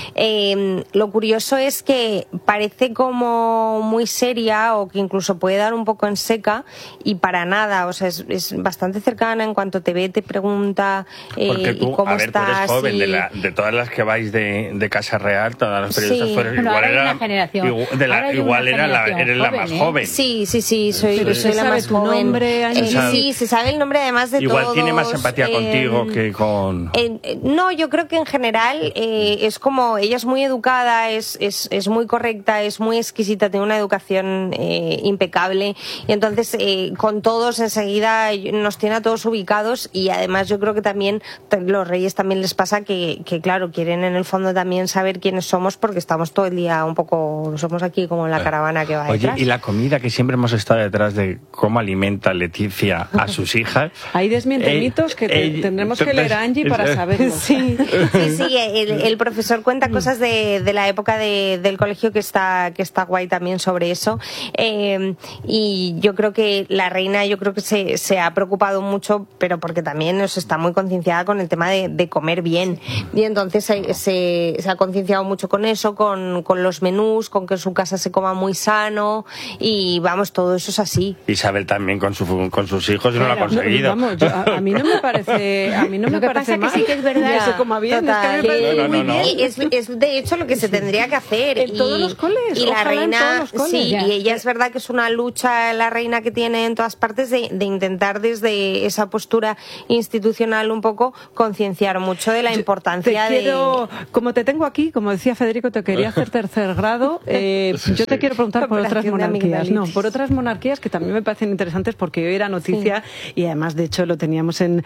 eh, lo curioso es que parece como muy seria o que incluso puede dar un poco en seca y para nada, o sea, es, es bastante cercana en cuanto te ve, te pregunta eh, Porque tú, y cómo a ver, estás. Tú eres joven, y... de, la, de todas las que vais de, de Casa Real, todas las periodistas sí. fueron, bueno, igual, era, generación, igual, de la, igual era la, eres la más joven. Sí, Sí, sí, sí, soy, Pero soy se la sabe más tu joven. nombre, Eh, sí, se sabe el nombre además de Igual todos. tiene más empatía eh, contigo que con... Eh, no, yo creo que en general eh, es como, ella es muy educada, es, es, es muy correcta, es muy exquisita, tiene una educación eh, impecable y entonces eh, con todos enseguida nos tiene a todos ubicados y además yo creo que también los reyes también les pasa que, que claro, quieren en el fondo también saber quiénes somos porque estamos todo el día un poco, somos aquí como la caravana que va Oye, detrás. y la comida que siempre hemos estado detrás de cómo alimenta Leticia a sus hijas. Ahí desmiente mitos que te, tendremos que leer a Angie para saberlo. Sí, sí, sí el, el profesor cuenta cosas de, de la época de, del colegio que está, que está guay también sobre eso. Eh, y yo creo que la reina, yo creo que se, se ha preocupado mucho, pero porque también nos está muy concienciada con el tema de, de comer bien. Y entonces se, se, se ha concienciado mucho con eso, con, con los menús, con que en su casa se coma muy sano y vamos, todo eso es así. Isabel también con, su, con sus hijos y claro, no lo ha conseguido. No, vamos, yo, a, a mí no me parece, a mí no me parece mal. Que sí que es verdad. Ya, se coma bien, total, es que me parece no, no, muy no, no. bien. Es, es de hecho lo que se tendría que hacer. En y, todos los coles. Y la reina, sí, ya. y ella es verdad que es una lucha la reina que tiene en todas partes de, de intentar desde esa postura institucional un poco concienciar mucho de la importancia te de... Quiero, como te tengo aquí, como decía Federico, te quería hacer tercer grado. Eh, sí, yo te sí. quiero preguntar por otras monarquías. No, por otras monarquías que también me parecen interesantes porque hoy era noticia sí. y además, de hecho, lo teníamos en,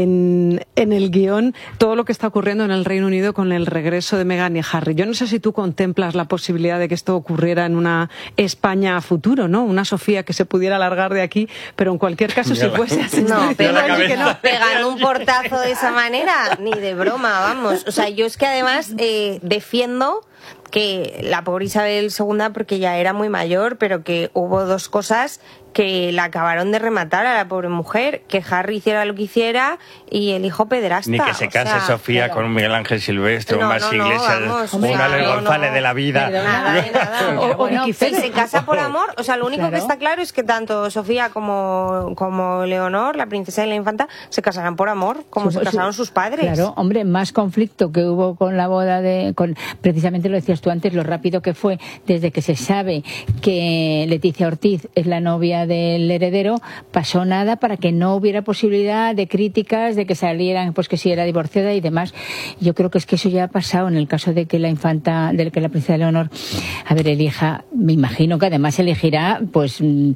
en, en el guión, todo lo que está ocurriendo en el Reino Unido con el regreso de Meghan y Harry. Yo no sé si tú contemplas la posibilidad de que esto ocurriera en una España a futuro, ¿no? Una Sofía que se pudiera alargar de aquí, pero en cualquier caso, si fuese así. No, pero que no, pegan un portazo de esa manera, ni de broma, vamos. O sea, yo es que además eh, defiendo que la pobre Isabel segunda, porque ya era muy mayor, pero que hubo dos cosas que la acabaron de rematar a la pobre mujer, que Harry hiciera lo que hiciera y el hijo pederasta. Ni que se case o sea, Sofía pero... con un Miguel Ángel Silvestre, no, un Marc no, Iglesias, vamos, un Alex no, González no, de la vida. Nada, de nada. O, bueno, si se casa por amor, o sea, lo único claro. que está claro es que tanto Sofía como, como Leonor, la princesa y la infanta, se casarán por amor, como sí, se casaron sí. sus padres. Claro, hombre, más conflicto que hubo con la boda de... Con, precisamente lo decías tú antes, lo rápido que fue desde que se sabe que Leticia Ortiz es la novia del heredero, pasó nada para que no hubiera posibilidad de críticas, de que salieran, pues que si era divorciada y demás. Yo creo que es que eso ya ha pasado en el caso de que la infanta, de que la princesa Leonor, a ver, elija, me imagino que además elegirá, pues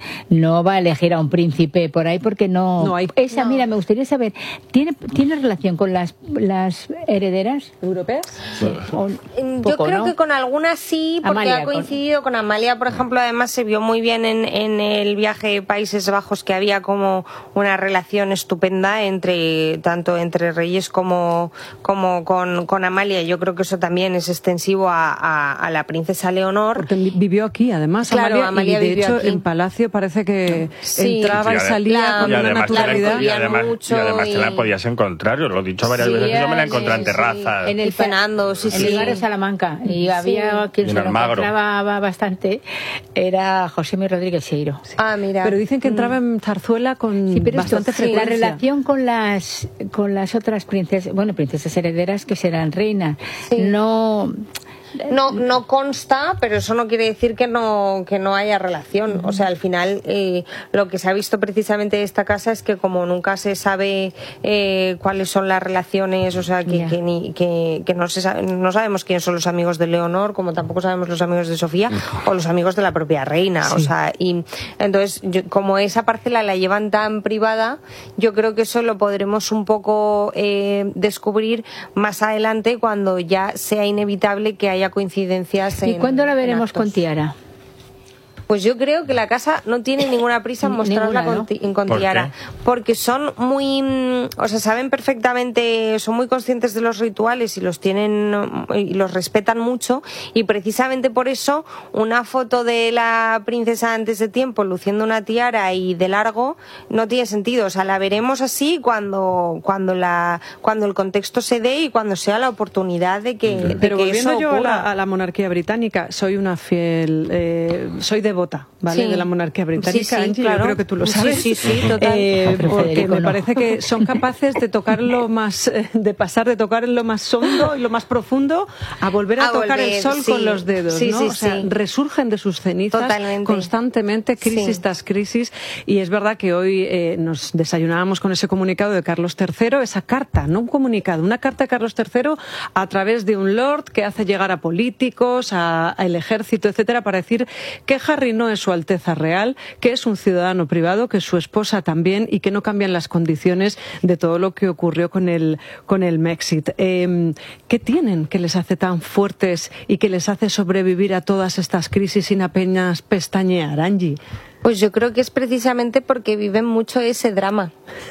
no va a elegir a un príncipe por ahí porque no... no hay, esa, no. Mira, me gustaría saber, ¿tiene, ¿tiene relación con las, las herederas europeas? Sí. O, Yo poco, creo ¿no? que con algunas sí, porque Amalia, ha coincidido con... con Amalia, por ejemplo, además se vio muy bien en, en el viaje Países Bajos que había como una relación estupenda entre tanto entre reyes como, como con, con Amalia. Yo creo que eso también es extensivo a, a, a la princesa Leonor. Porque vivió aquí, además, claro, Amalia, Amalia y de hecho aquí. en Palacio parece que sí. entraba y, y salía la, con y una naturalidad. Y además, y además y... te la podías encontrar, os lo he dicho varias sí, veces, que yo me la encontré en terrazas. Sí. En el Fernando, sí, en sí. el barrio de Salamanca. Y sí. había quien se lo encontraba bastante, era José Mi Rodríguez Seiro. Sí. Ah, mira. Pero dicen que entraba en Zarzuela con sí, pero bastante esto, frecuencia. La relación con las con las otras princesas, bueno, princesas herederas que serán reinas, sí. no... No, no consta, pero eso no quiere decir que no que no haya relación. O sea, al final eh, lo que se ha visto precisamente de esta casa es que como nunca se sabe eh, cuáles son las relaciones, o sea, que, yeah. que, ni, que, que no, se sabe, no sabemos quiénes son los amigos de Leonor, como tampoco sabemos los amigos de Sofía o los amigos de la propia reina. Sí. O sea, y entonces yo, como esa parcela la llevan tan privada, yo creo que eso lo podremos un poco eh, descubrir más adelante cuando ya sea inevitable que haya coincidencias. ¿Y en, cuándo la veremos con tiara? Pues yo creo que la casa no tiene ninguna prisa en mostrarla Ninguna, ¿no? con, con tiara, ¿Por porque son muy, o sea, saben perfectamente, son muy conscientes de los rituales y los tienen y los respetan mucho, y precisamente por eso una foto de la princesa antes de tiempo luciendo una tiara y de largo no tiene sentido. O sea, la veremos así cuando cuando la cuando el contexto se dé y cuando sea la oportunidad de que, de Pero que volviendo eso yo ocurra. A, la, a la monarquía británica, soy una fiel, eh, soy de devota, ¿vale? Sí. De la monarquía británica, Sí, sí, Angie, claro. yo creo que tú lo sabes. Sí, sí, sí, total. Eh, porque Federico, me no. parece que son capaces de tocar lo más, eh, de pasar de tocar en lo más hondo y lo más profundo a volver a, A tocar volver, el sol sí. con los dedos, Sí, ¿no? sí, o sea, sí. resurgen de sus cenizas Totalmente. constantemente, crisis Sí. tras crisis, y es verdad que hoy eh, nos desayunábamos con ese comunicado de Carlos tercero, esa carta, no un comunicado, una carta de Carlos tercero a través de un lord que hace llegar a políticos, a, a el ejército, etcétera, para decir que Harry no es su Alteza Real, que es un ciudadano privado, que su esposa también, y que no cambian las condiciones de todo lo que ocurrió con el, con el Brexit. Eh, ¿Qué tienen que les hace tan fuertes y que les hace sobrevivir a todas estas crisis sin apenas pestañear, Angie? Pues yo creo que es precisamente porque viven mucho ese drama.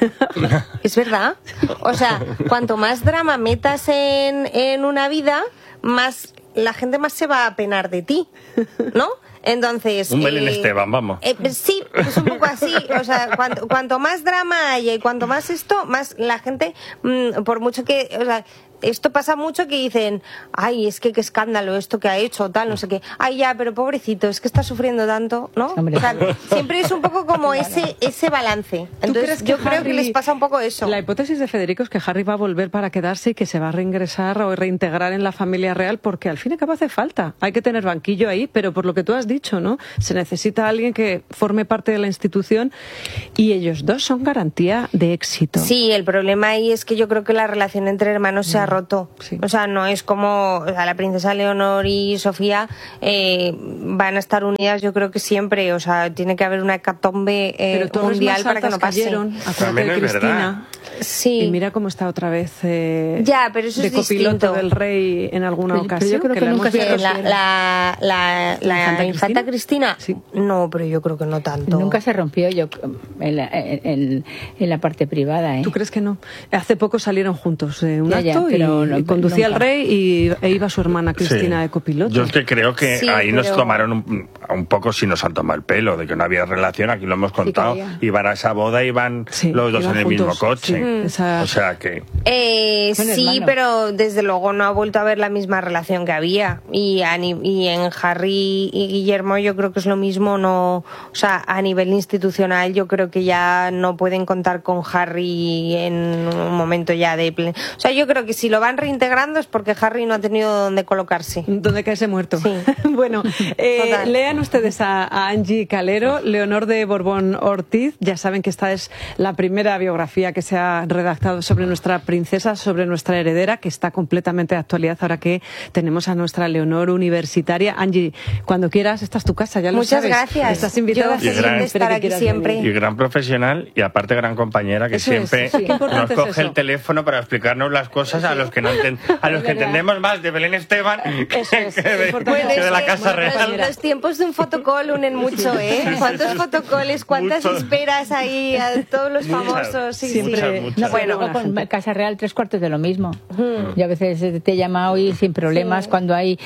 ¿Es verdad? O sea, cuanto más drama metas en, en una vida, más la gente más se va a penar de ti, ¿no? Entonces... Un Belén eh, Esteban, vamos. Eh, sí, es un poco así. O sea, cuanto, cuanto más drama haya y cuanto más esto, más la gente, mmm, por mucho que... O sea, esto pasa mucho que dicen, ay, es que qué escándalo esto que ha hecho, tal, no sé qué. Ay, ya, pero pobrecito, es que está sufriendo tanto, ¿no? Hombre. O sea, siempre es un poco como ese ese balance. Entonces, yo creo que les pasa un poco eso. La hipótesis de Federico es que Harry va a volver para quedarse y que se va a reingresar o reintegrar en la familia real, porque al fin y al cabo hace falta. Hay que tener banquillo ahí, pero por lo que tú has dicho, ¿no? Se necesita alguien que forme parte de la institución, y ellos dos son garantía de éxito. Sí, el problema ahí es que yo creo que la relación entre hermanos se ha roto. Sí. O sea, no es como, o sea, la princesa Leonor y Sofía eh, van a estar unidas, yo creo que siempre. O sea, tiene que haber una hecatombe eh, Pero torres mundial más para que altas no pase. cayeron, acuérdate También de es Cristina. verdad. Sí. Y mira cómo está otra vez eh, Ya, pero eso de es copiloto distinto. del rey en alguna Pero- pero ocasión. yo creo que la nunca hemos se- visto la, siempre. la, la, la infanta infanta Cristina, Sí. no, pero yo creo que no tanto. Nunca se rompió yo en la, en, en la parte privada, ¿eh? ¿Tú crees que no? Hace poco salieron juntos eh, un Ya, ya, acto pero y, no- y conducía nunca. al rey y, e iba su hermana Cristina Sí. de copiloto. Yo es que creo que Sí, ahí nos pero- tomaron un, un poco, si nos han tomado el pelo, de que no había relación, aquí lo hemos contado. había. Iban a esa boda y iban Sí, los dos iban en el juntos, mismo coche. sí. Esa- O sea que... Eh, Son sí, hermanos. pero desde luego no ha vuelto a haber la misma relación que había. Y, a ni- y en Harry y Guillermo yo creo que es lo mismo. No, o sea, a nivel institucional yo creo que ya no pueden contar con Harry en un momento ya de... plen- O sea, yo creo que si lo van reintegrando es porque Harry no ha tenido donde colocarse. Donde caese muerto. Sí. Bueno, eh, Total. lean ustedes a, a Angie Calero, Leonor de Borbón Ortiz. Ya saben que esta es la primera biografía que se ha redactado sobre nuestra princesa, sobre nuestra heredera, que está completamente de actualidad ahora que tenemos a nuestra Leonor universitaria. Angie, cuando quieras, esta es tu casa, ya lo Muchas sabes. gracias. Estás invitada. Yo feliz de estar aquí siempre. Y gran profesional y aparte gran compañera que Eso es, siempre sí. Qué nos importante es coge eso. el teléfono para explicarnos las cosas a los que no enten- a los que entendemos más de Belén Esteban que, Eso es, que de, importante. que de la es que, Casa bueno, Real. Los, los tiempos de un fotocall unen mucho, ¿eh? ¿Cuántos fotocoles, cuántas Muchos. esperas ahí a todos los Muchas. famosos? Sí, Siempre- sí. Muchas, muchas. No, Bueno, bueno, la con gente. Casa Real tres cuartos de lo mismo. Yo a veces te he llamado y sin problemas cuando hay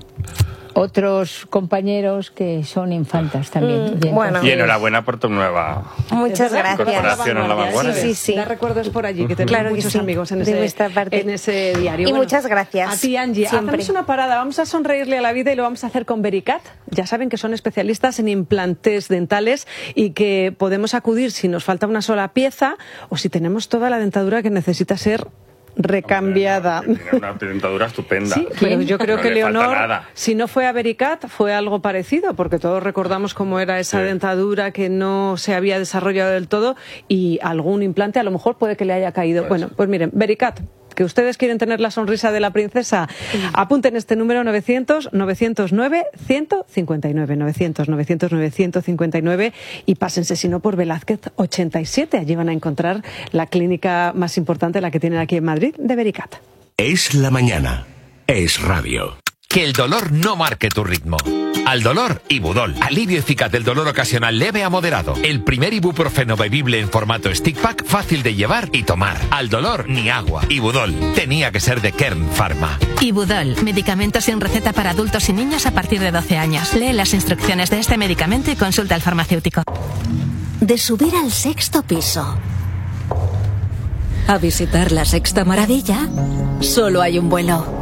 otros compañeros que son infantas también. Mm, Y entonces- bueno. Y enhorabuena por tu nueva Muchas gracias. incorporación en la vanguardia. Sí, sí, sí. Da recuerdos por allí, que tenemos Claro que muchos sí, amigos en de ese, vuestra parte. en ese diario. Y muchas gracias. A ti, Angie. Siempre. Hacemos una parada, vamos a sonreírle a la vida y lo vamos a hacer con Vericat. Ya saben que son especialistas en implantes dentales y que podemos acudir si nos falta una sola pieza o si tenemos toda la dentadura que necesita ser recambiada. Tiene una dentadura estupenda. Sí, pero yo creo No que le falta Leonor, nada. si no fue a Vericat, fue algo parecido, porque todos recordamos cómo era esa Sí. dentadura que no se había desarrollado del todo y algún implante a lo mejor puede que le haya caído. Puede Bueno, ser. pues miren, Vericat, que ustedes quieren tener la sonrisa de la princesa, apunten este número novecientos, novecientos nueve, ciento cincuenta y nueve, novecientos, novecientos nueve, ciento cincuenta y nueve y pásense, si no, por Velázquez ochenta y siete. Allí van a encontrar la clínica más importante, la que tienen aquí en Madrid, de Vericat. Es la mañana. Es radio. Que el dolor no marque tu ritmo. Al dolor, Ibudol. Alivio eficaz del dolor ocasional leve a moderado. El primer ibuprofeno bebible en formato stick pack, fácil de llevar y tomar. Al dolor, ni agua. Ibudol. Tenía que ser de Kern Pharma. Ibudol, medicamento sin receta para adultos y niños a partir de doce años. Lee las instrucciones de este medicamento y consulta al farmacéutico. De subir al sexto piso a visitar la sexta maravilla, solo hay un vuelo.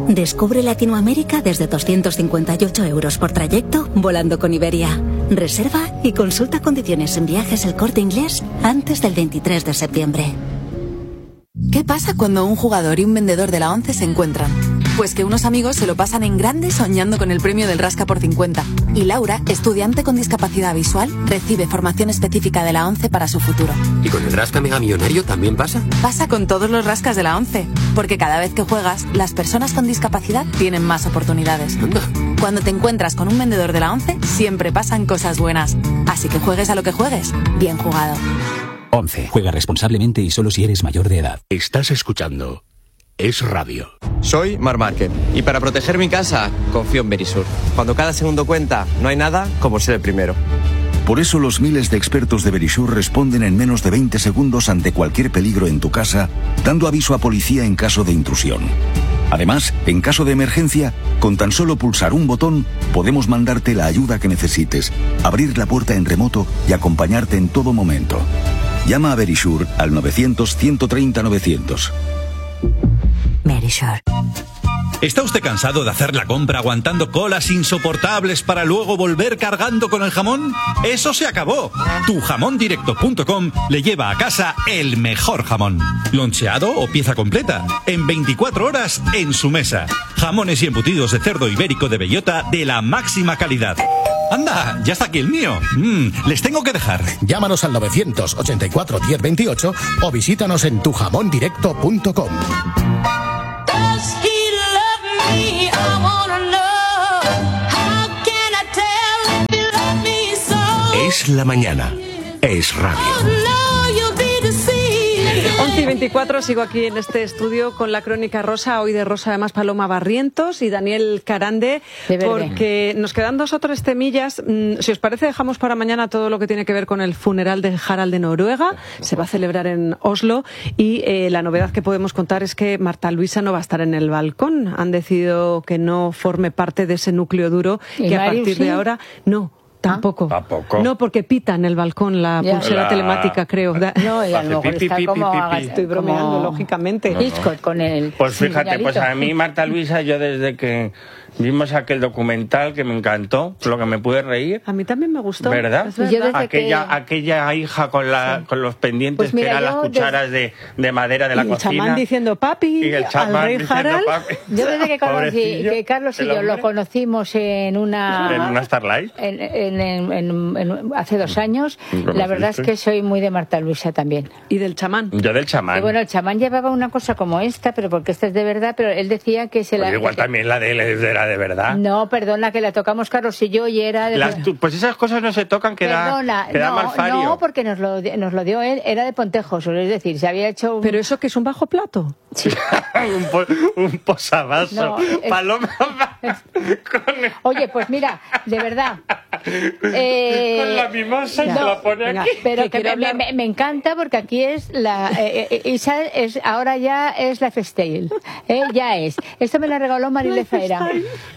Descubre Latinoamérica desde doscientos cincuenta y ocho euros por trayecto volando con Iberia. Reserva y consulta condiciones en Viajes El Corte Inglés antes del veintitrés de septiembre. ¿Qué pasa cuando un jugador y un vendedor de la ONCE se encuentran? Pues que unos amigos se lo pasan en grande soñando con el premio del Rasca por cincuenta. Y Laura, estudiante con discapacidad visual, recibe formación específica de la ONCE para su futuro. ¿Y con el Rasca Mega Millonario también pasa? Pasa con todos los rascas de la ONCE. Porque cada vez que juegas, las personas con discapacidad tienen más oportunidades. Anda. Cuando te encuentras con un vendedor de la ONCE, siempre pasan cosas buenas. Así que juegues a lo que juegues, bien jugado. ONCE. Juega responsablemente y solo si eres mayor de edad. Estás escuchando Es Radio. Soy Mar Márquez y para proteger mi casa confío en Verisur. Cuando cada segundo cuenta, no hay nada como ser el primero. Por eso los miles de expertos de Verisur responden en menos de veinte segundos ante cualquier peligro en tu casa, dando aviso a policía en caso de intrusión. Además, en caso de emergencia, con tan solo pulsar un botón, podemos mandarte la ayuda que necesites, abrir la puerta en remoto y acompañarte en todo momento. Llama a Verisur al novecientos, ciento treinta, novecientos. Verisur. ¿Está usted cansado de hacer la compra aguantando colas insoportables para luego volver cargando con el jamón? ¡Eso se acabó! tu jamón directo punto com le lleva a casa el mejor jamón. Loncheado o pieza completa. En veinticuatro horas en su mesa. Jamones y embutidos de cerdo ibérico de bellota de la máxima calidad. ¡Anda! ¡Ya está aquí el mío! Mm, les tengo que dejar. Llámanos al novecientos ochenta y cuatro, diez veintiocho o visítanos en tu jamón directo punto com. Es la mañana. Es Radio. once y veinticuatro, sigo aquí en este estudio con la Crónica Rosa, hoy de Rosa además Paloma Barrientos y Daniel Carande, porque nos quedan dos o tres temillas. Si os parece, dejamos para mañana todo lo que tiene que ver con el funeral de Harald de Noruega. Se va a celebrar en Oslo y eh, la novedad que podemos contar es que Marta Luisa no va a estar en el balcón. Han decidido que no forme parte de ese núcleo duro y que a partir de ahora no. Tampoco. ¿Tampoco? No, porque pita en el balcón la ya. pulsera la... telemática, creo. No, y a lo mejor pi, está pi, como... pi, pi, pi. Estoy bromeando, como... lógicamente. No, no. Con el pues fíjate, señalito. Pues a mí Marta Luisa, yo desde que vimos aquel documental que me encantó, lo que me pude reír. A mí también me gustó. ¿Verdad? Es verdad. Aquella, que... aquella hija con, la, sí. con los pendientes pues mira, que eran las cucharas de, de madera de la y cocina. El chamán diciendo papi, y el chamán al rey Harald. Papi. Yo desde que, conocí, que Carlos y yo lo conocimos en una... En una Starlight. En, en, en, en, en, hace dos años. La verdad es que soy muy de Marta Luisa también. ¿Y del chamán? Yo del chamán. Y bueno, el chamán llevaba una cosa como esta, pero porque esta es de verdad, pero él decía que se pues la... Igual que... también la de él era de verdad. No, perdona, que la tocamos Carlos y yo y era... De... Las, pues esas cosas no se tocan, que perdona, da, que da no, malfario. No, porque nos lo, nos lo dio él, era de Pontejos, es decir, se había hecho... Un... ¿Pero eso que es un bajo plato? Sí. un, po, un posavasos. No, es... Paloma... con... Oye, pues mira, de verdad... Eh... Con la mimosa no, se la pone venga, aquí. Pero que me, me, me encanta porque aquí es la... Eh, eh, Isa es, ahora ya es la Festale. Eh, ya es. Esto me la regaló Marilé Faera.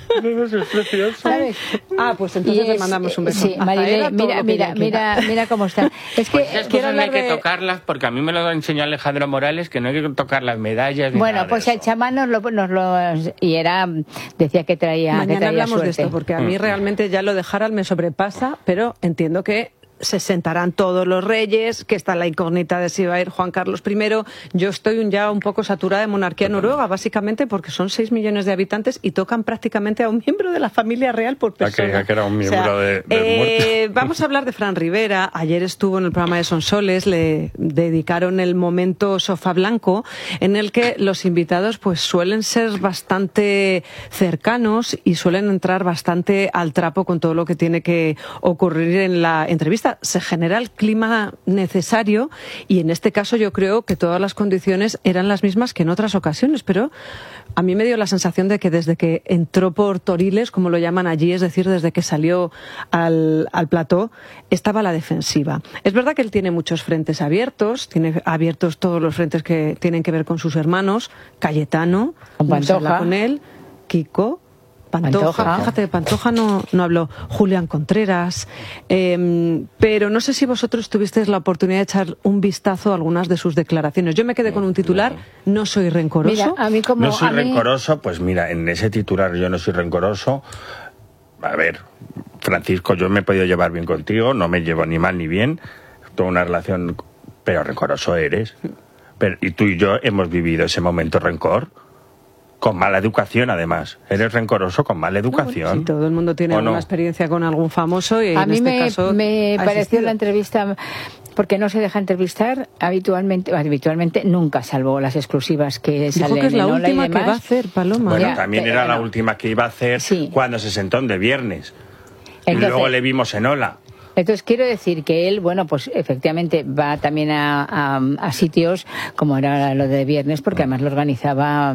¿Sabes? Ah, pues entonces le mandamos un beso. Sí, Marilé, mira, mira, mira, mira cómo está. Es que pues esas cosas no hay que de... tocarlas porque a mí me lo enseñó Alejandro Morales, que no hay que tocar las medallas. Bueno, pues el chamán nos lo, nos lo... Y era... Decía que traía Mañana que traía hablamos suerte. de esto porque a mí realmente ya lo de Harald me sobrepasa, pero entiendo que se sentarán todos los reyes, que está la incógnita de si va a ir Juan Carlos primero. Yo estoy ya un poco saturada de monarquía noruega, básicamente porque son seis millones de habitantes y tocan prácticamente a un miembro de la familia real por persona. A que era un miembro o sea, de, de eh, Vamos a hablar de Fran Rivera. Ayer estuvo en el programa de Sonsoles, le dedicaron el momento Sofá Blanco, en el que los invitados pues suelen ser bastante cercanos y suelen entrar bastante al trapo con todo lo que tiene que ocurrir en la entrevista. Se genera el clima necesario y en este caso yo creo que todas las condiciones eran las mismas que en otras ocasiones, pero a mí me dio la sensación de que desde que entró por Toriles, como lo llaman allí, es decir, desde que salió al, al plató, estaba a la defensiva. Es verdad que él tiene muchos frentes abiertos, tiene abiertos todos los frentes que tienen que ver con sus hermanos, Cayetano, con Pantoja, con él, Kiko, Pantoja, Pantoja. Fíjate, de Pantoja no, no habló. Julián Contreras. Eh, pero no sé si vosotros tuvisteis la oportunidad de echar un vistazo a algunas de sus declaraciones. Yo me quedé con un titular, no soy rencoroso. Mira, a mí como, no soy a mí... rencoroso, pues mira, en ese titular yo no soy rencoroso. A ver, Francisco, yo me he podido llevar bien contigo, no me llevo ni mal ni bien, toda una relación, pero rencoroso eres. Pero, y tú y yo hemos vivido ese momento rencor. Con mala educación, además. Eres rencoroso con mala educación. Sí, todo el mundo tiene alguna no? experiencia con algún famoso y a en mí este me, caso me pareció la entrevista, porque no se deja entrevistar habitualmente, habitualmente nunca, salvo las exclusivas que salen. Dijo que es la última que va a hacer, Paloma. Bueno, ya, también era bueno. la última que iba a hacer sí. cuando se sentó en De Viernes. Entonces, y luego le vimos en Ola. Entonces quiero decir que él, bueno, pues efectivamente va también a, a, a sitios como era lo de Viernes, porque además lo organizaba...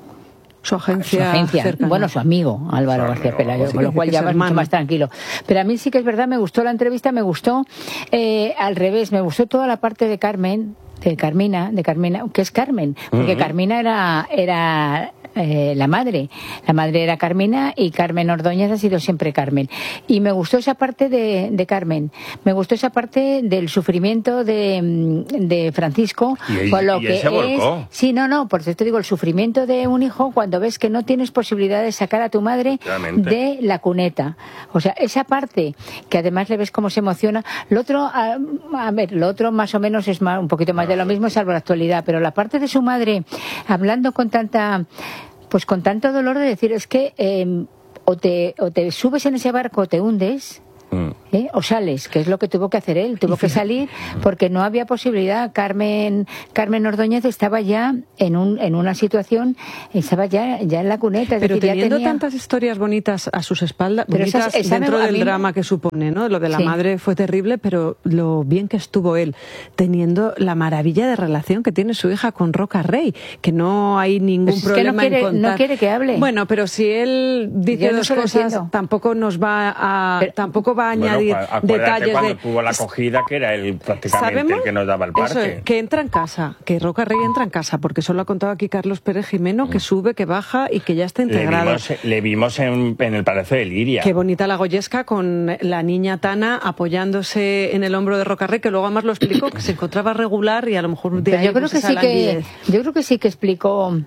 Su agencia, su agencia. Bueno, su amigo Álvaro su García Pelayo, sí, con lo cual ya vas mucho más tranquilo. Pero a mí sí que es verdad, me gustó la entrevista, me gustó eh, al revés, me gustó toda la parte de Carmen, de Carmina, de Carmina, que es Carmen, porque uh-huh. Carmina era era eh, la madre, la madre era Carmina y Carmen Ordóñez ha sido siempre Carmen. Y me gustó esa parte de, de Carmen, me gustó esa parte del sufrimiento de, de Francisco, y, con lo y que se volcó. es, sí, no, no, por eso te digo, el sufrimiento de un hijo cuando ves que no tienes posibilidad de sacar a tu madre Realmente. de la cuneta. O sea, esa parte que además le ves cómo se emociona. Lo otro, a, a ver, lo otro más o menos es más, un poquito más de lo mismo, salvo la actualidad, pero la parte de su madre hablando con tanta, pues con tanto dolor de decir, es que eh, o te o te subes en ese barco o te hundes, ¿eh? O sales, que es lo que tuvo que hacer él, tuvo que salir porque no había posibilidad. Carmen Carmen Ordóñez estaba ya en un en una situación, estaba ya ya en la cuneta, es pero decir, teniendo ya tenía... tantas historias bonitas a sus espaldas, pero bonitas esa, esa dentro me, del mí... drama que supone, ¿no? Lo de la sí. madre fue terrible, pero lo bien que estuvo él teniendo la maravilla de relación que tiene su hija con Roca Rey, que no hay ningún pues problema es que no quiere, en contar. no quiere que hable. Bueno, pero si él dice no dos cosas, entiendo. tampoco nos va a pero, tampoco va a añadir bueno, detalles cuando de... tuvo la acogida, que era él prácticamente ¿sabemos? El que nos daba el parque. Eso, que entra en casa, que Roca Rey entra en casa, porque eso lo ha contado aquí Carlos Pérez Jimeno, mm. que sube, que baja y que ya está integrado. Le vimos, le vimos en, en el Palacio de Liria. Qué bonita la Goyesca con la niña Tana apoyándose en el hombro de Roca Rey, que luego además lo explicó, que se encontraba regular y a lo mejor de ahí, yo creo pues, que sí que yo creo que sí que explicó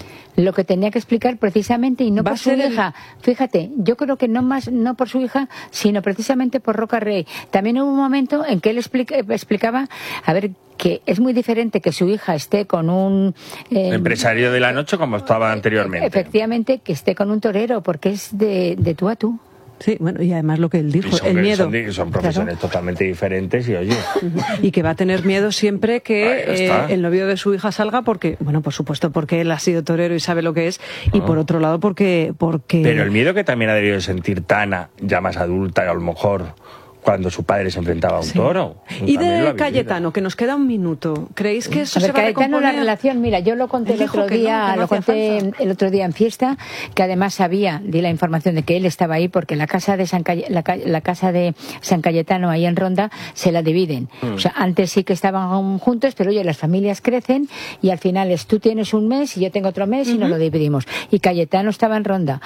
lo que tenía que explicar precisamente y no por su hija. El... Fíjate, yo creo que no más no por su hija, sino precisamente por Roca Rey. También hubo un momento en que él explica, explicaba, a ver, que es muy diferente que su hija esté con un... Eh, empresario de la noche como estaba anteriormente. Efectivamente, que esté con un torero, porque es de, de tú a tú. Sí, bueno, y además lo que él dijo, son, el miedo. Son, son profesiones claro. totalmente diferentes y oye... Y que va a tener miedo siempre que eh, el novio de su hija salga porque, bueno, por supuesto, porque él ha sido torero y sabe lo que es, oh. y por otro lado porque, porque... Pero el miedo que también ha debido sentir Tana, ya más adulta, a lo mejor... cuando su padre se enfrentaba a un sí. toro. Y de Cayetano, que nos queda un minuto. ¿Creéis que eso a ver, se va a Cayetano, la relación, mira, yo lo conté el otro día, no, no lo conté falsa. el otro día en fiesta, que además sabía, di la información de que él estaba ahí porque la casa de San Caye, la, la casa de San Cayetano ahí en Ronda se la dividen. Mm. O sea, antes sí que estaban juntos, pero oye, las familias crecen y al final es tú tienes un mes y yo tengo otro mes y uh-huh. nos lo dividimos. Y Cayetano estaba en Ronda.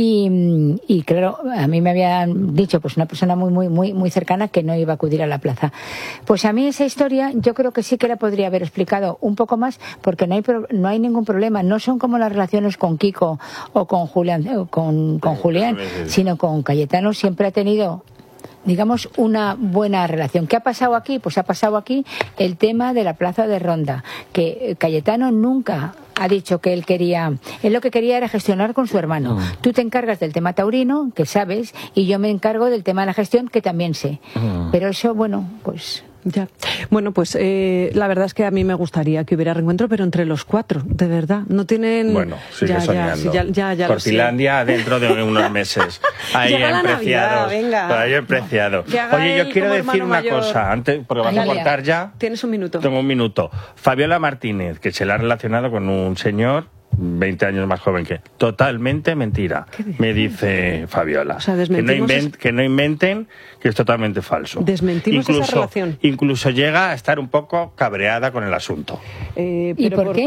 Y, y claro, a mí me habían dicho, pues una persona muy, muy, muy, muy cercana que no iba a acudir a la plaza. Pues a mí esa historia yo creo que sí que la podría haber explicado un poco más porque no hay pro, no hay ningún problema, no son como las relaciones con Kiko o con Julián, o con, con Julián, sino con Cayetano siempre ha tenido, digamos, una buena relación. ¿Qué ha pasado aquí? Pues ha pasado aquí el tema de la plaza de Ronda, que Cayetano nunca ha dicho que él quería, él lo que quería era gestionar con su hermano. Mm. Tú te encargas del tema taurino, que sabes, y yo me encargo del tema de la gestión, que también sé. Mm. Pero eso, bueno, pues... Ya. Bueno, pues eh, la verdad es que a mí me gustaría que hubiera reencuentro, pero entre los cuatro, de verdad. No tienen... Bueno, sigue ya, soñando. Ya, ya, ya Cortilandia dentro de unos meses. Ahí en Preciados. Ahí en Preciados. Oye, yo quiero decir una mayor. cosa, antes, porque vas a cortar ya. Tienes un minuto. Tengo un minuto. Fabiola Martínez, que se la ha relacionado con un señor... veinte años más joven que... Totalmente mentira, me dice Fabiola. O sea, que, no invent, que no inventen, que es totalmente falso. Desmentimos incluso, esa relación. Incluso llega a estar un poco cabreada con el asunto. Eh, ¿Y por, por qué?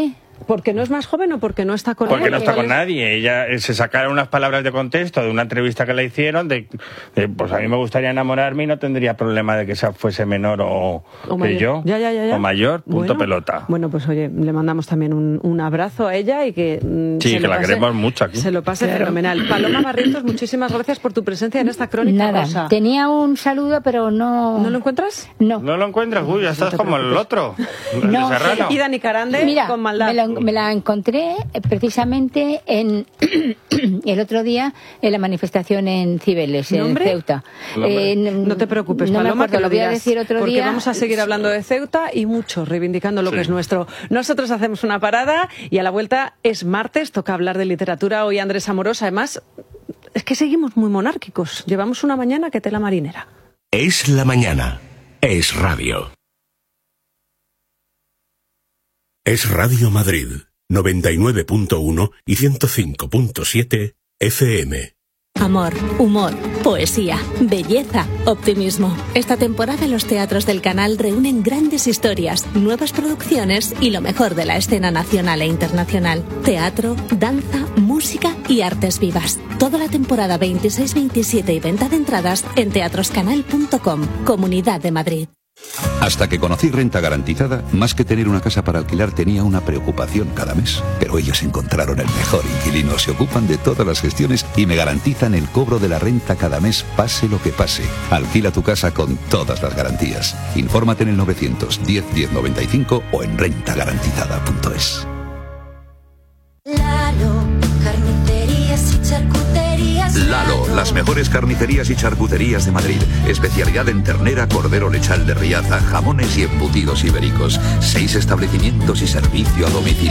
¿Porque no es más joven o porque no está con Porque él? no está con nadie. Ella se sacaron unas palabras de contexto de una entrevista que le hicieron de, de pues a mí me gustaría enamorarme y no tendría problema de que esa fuese menor o, o que yo. Ya, ya, ya, ya. O mayor, punto bueno, pelota. Bueno, pues oye, le mandamos también un, un abrazo a ella y que mm, sí, se que la pase, queremos mucho aquí. Se lo pase claro. fenomenal. Paloma Barrientos, muchísimas gracias por tu presencia en esta crónica Nada, rosa. Tenía un saludo, pero no... ¿No lo encuentras? No. ¿No lo encuentras? Uy, ya estás no como preocupes. El otro. No. El Serrano. Y Dani Carande, mira, con maldad. Me, lo, me la encontré precisamente en el otro día en la manifestación en Cibeles, en Ceuta. Eh, no te preocupes, no Paloma, me acuerdo, que lo voy a decir otro porque día. Porque vamos a seguir hablando de Ceuta y mucho, reivindicando lo sí. que es nuestro. Nosotros hacemos una parada y a la vuelta es martes, toca hablar de literatura. Hoy Andrés Amorós, además, es que seguimos muy monárquicos. Llevamos una mañana que tela marinera. Es la mañana. Es radio. Es Radio Madrid, noventa y nueve punto uno y ciento cinco punto siete F M. Amor, humor, poesía, belleza, optimismo. Esta temporada los teatros del canal reúnen grandes historias, nuevas producciones y lo mejor de la escena nacional e internacional. Teatro, danza, música y artes vivas. Toda la temporada veintiséis veintisiete y venta de entradas en teatroscanal punto com, Comunidad de Madrid. Hasta que conocí Renta Garantizada, más que tener una casa para alquilar tenía una preocupación cada mes. Pero ellos encontraron el mejor inquilino, se ocupan de todas las gestiones y me garantizan el cobro de la renta cada mes, pase lo que pase. Alquila tu casa con todas las garantías. Infórmate en el novecientos diez diez noventa y cinco o en renta garantizada punto es. Lalo, las mejores carnicerías y charcuterías de Madrid. Especialidad en ternera, cordero lechal de Riaza, jamones y embutidos ibéricos. Seis establecimientos y servicio a domicilio.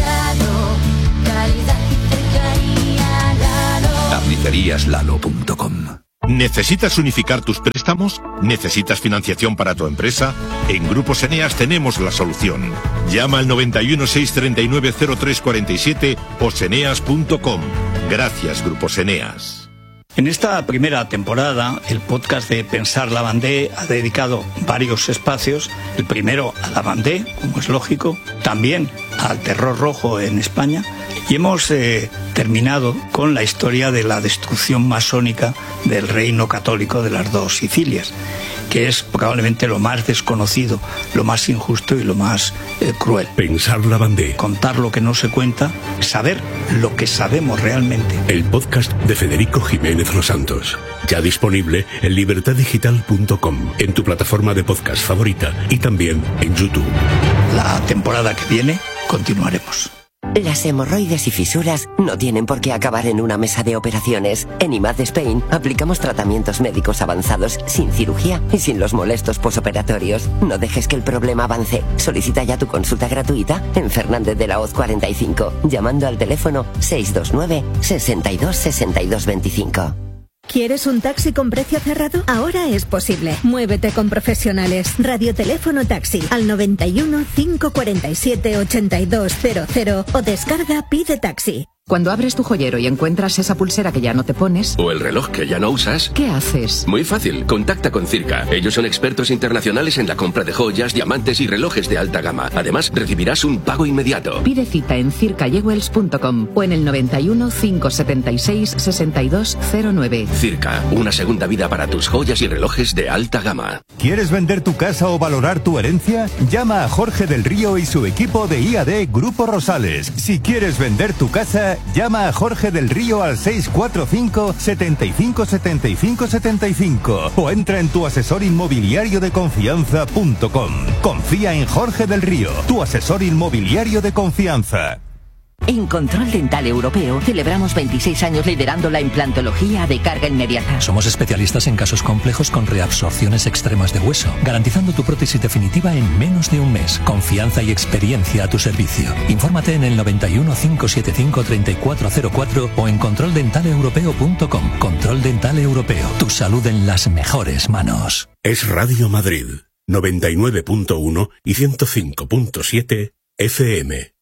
carnicerías lalo punto com. ¿Necesitas unificar tus préstamos? ¿Necesitas financiación para tu empresa? En Grupos Eneas tenemos la solución. Llama al noventa y uno, seiscientos treinta y nueve, cero tres cuarenta y siete o seneas punto com. Gracias, Grupos Eneas. En esta primera temporada, el podcast de Pensar Lavandé ha dedicado varios espacios. El primero a Lavandé, como es lógico, también al terror rojo en España. Y hemos eh, terminado con la historia de la destrucción masónica del reino católico de las dos Sicilias, que es probablemente lo más desconocido, lo más injusto y lo más eh, cruel. Pensar Lavandé. Contar lo que no se cuenta, saber lo que sabemos realmente. El podcast de Federico Jiménez Los Santos. Ya disponible en libertad digital punto com, en tu plataforma de podcast favorita y también en YouTube. La temporada que viene continuaremos. Las hemorroides y fisuras no tienen por qué acabar en una mesa de operaciones. En I M A D Spain aplicamos tratamientos médicos avanzados sin cirugía y sin los molestos posoperatorios. No dejes que el problema avance. Solicita ya tu consulta gratuita en Fernández de la Hoz cuarenta y cinco, llamando al teléfono seis dos nueve, sesenta y dos, sesenta y dos veinticinco. ¿Quieres un taxi con precio cerrado? Ahora es posible. Muévete con profesionales. Radioteléfono taxi al noventa y uno, cinco cuarenta y siete, ochenta y dos cero cero o descarga Pide Taxi. Cuando abres tu joyero y encuentras esa pulsera que ya no te pones... O el reloj que ya no usas... ¿Qué haces? Muy fácil, contacta con Circa. Ellos son expertos internacionales en la compra de joyas, diamantes y relojes de alta gama. Además, recibirás un pago inmediato. Pide cita en circa jewels punto com o en el noventa y uno, cinco setenta y seis, sesenta y dos cero nueve. Circa, una segunda vida para tus joyas y relojes de alta gama. ¿Quieres vender tu casa o valorar tu herencia? Llama a Jorge del Río y su equipo de I A D Grupo Rosales. Si quieres vender tu casa, llama a Jorge del Río al seis cuatro cinco, setenta y cinco, setenta y cinco, setenta y cinco o entra en tu asesor inmobiliario de confianza punto com. Confía en Jorge del Río, tu asesor inmobiliario de confianza. En Control Dental Europeo celebramos veintiséis años liderando la implantología de carga inmediata. Somos especialistas en casos complejos con reabsorciones extremas de hueso, garantizando tu prótesis definitiva en menos de un mes. Confianza y experiencia a tu servicio. Infórmate en el noventa y uno, cinco setenta y cinco, treinta y cuatro cero cuatro o en control dental europeo punto com. Control Dental Europeo. Tu salud en las mejores manos. Es Radio Madrid, noventa y nueve punto uno y ciento cinco punto siete F M.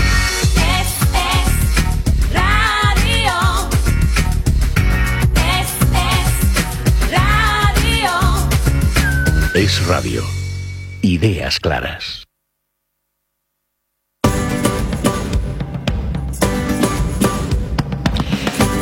Es radio. Ideas claras.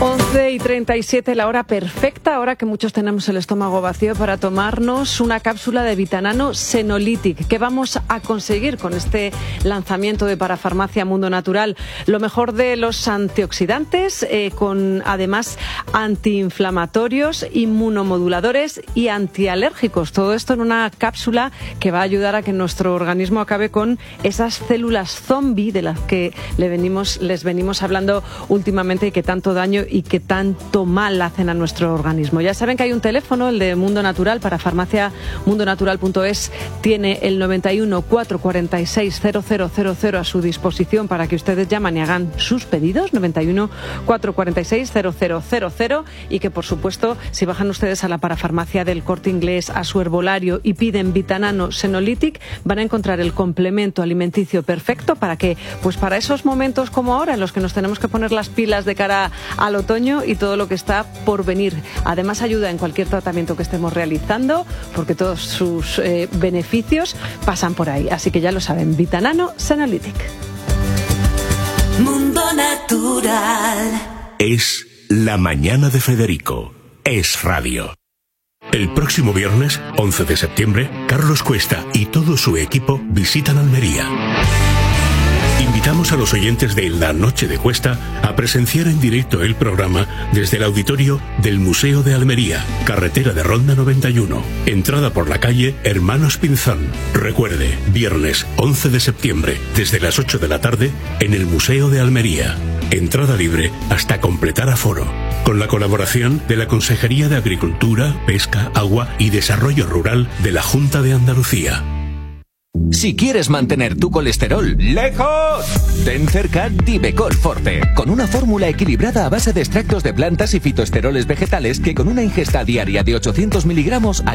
once y treinta y siete, la hora perfecta, ahora que muchos tenemos el estómago vacío, para tomarnos una cápsula de Vitanano Senolytic. ¿Qué vamos a conseguir con este lanzamiento de Parafarmacia Mundo Natural? Lo mejor de los antioxidantes, eh, con además antiinflamatorios, inmunomoduladores y antialérgicos. Todo esto en una cápsula que va a ayudar a que nuestro organismo acabe con esas células zombie de las que le venimos, les venimos hablando últimamente y que tanto daño y que tanto mal hacen a nuestro organismo. Ya saben que hay un teléfono, el de Mundo Natural, para farmacia mundo natural punto es, tiene el noventa y uno, cuatrocientos cuarenta y seis, cero cero cero cero a su disposición para que ustedes llamen y hagan sus pedidos, noventa y uno, cuatrocientos cuarenta y seis, cero cero cero cero, y que por supuesto, si bajan ustedes a la parafarmacia del Corte Inglés, a su herbolario, y piden Vitanano Senolytic, van a encontrar el complemento alimenticio perfecto para que, pues para esos momentos como ahora, en los que nos tenemos que poner las pilas de cara al otoño y todo lo que está por venir. Además, ayuda en cualquier tratamiento que estemos realizando, porque todos sus eh, beneficios pasan por ahí. Así que ya lo saben, Vitanano Senolytic. Mundo Natural. Es La Mañana de Federico. Es radio. El próximo viernes, once de septiembre, Carlos Cuesta y todo su equipo visitan Almería. Invitamos a los oyentes de La Noche de Cuesta a presenciar en directo el programa desde el auditorio del Museo de Almería, carretera de Ronda noventa y uno, entrada por la calle Hermanos Pinzón. Recuerde, viernes once de septiembre, desde las ocho de la tarde, en el Museo de Almería. Entrada libre hasta completar aforo. Con la colaboración de la Consejería de Agricultura, Pesca, Agua y Desarrollo Rural de la Junta de Andalucía. Si quieres mantener tu colesterol lejos, ten cerca Divecol Forte, con una fórmula equilibrada a base de extractos de plantas y fitoesteroles vegetales que con una ingesta diaria de ochocientos miligramos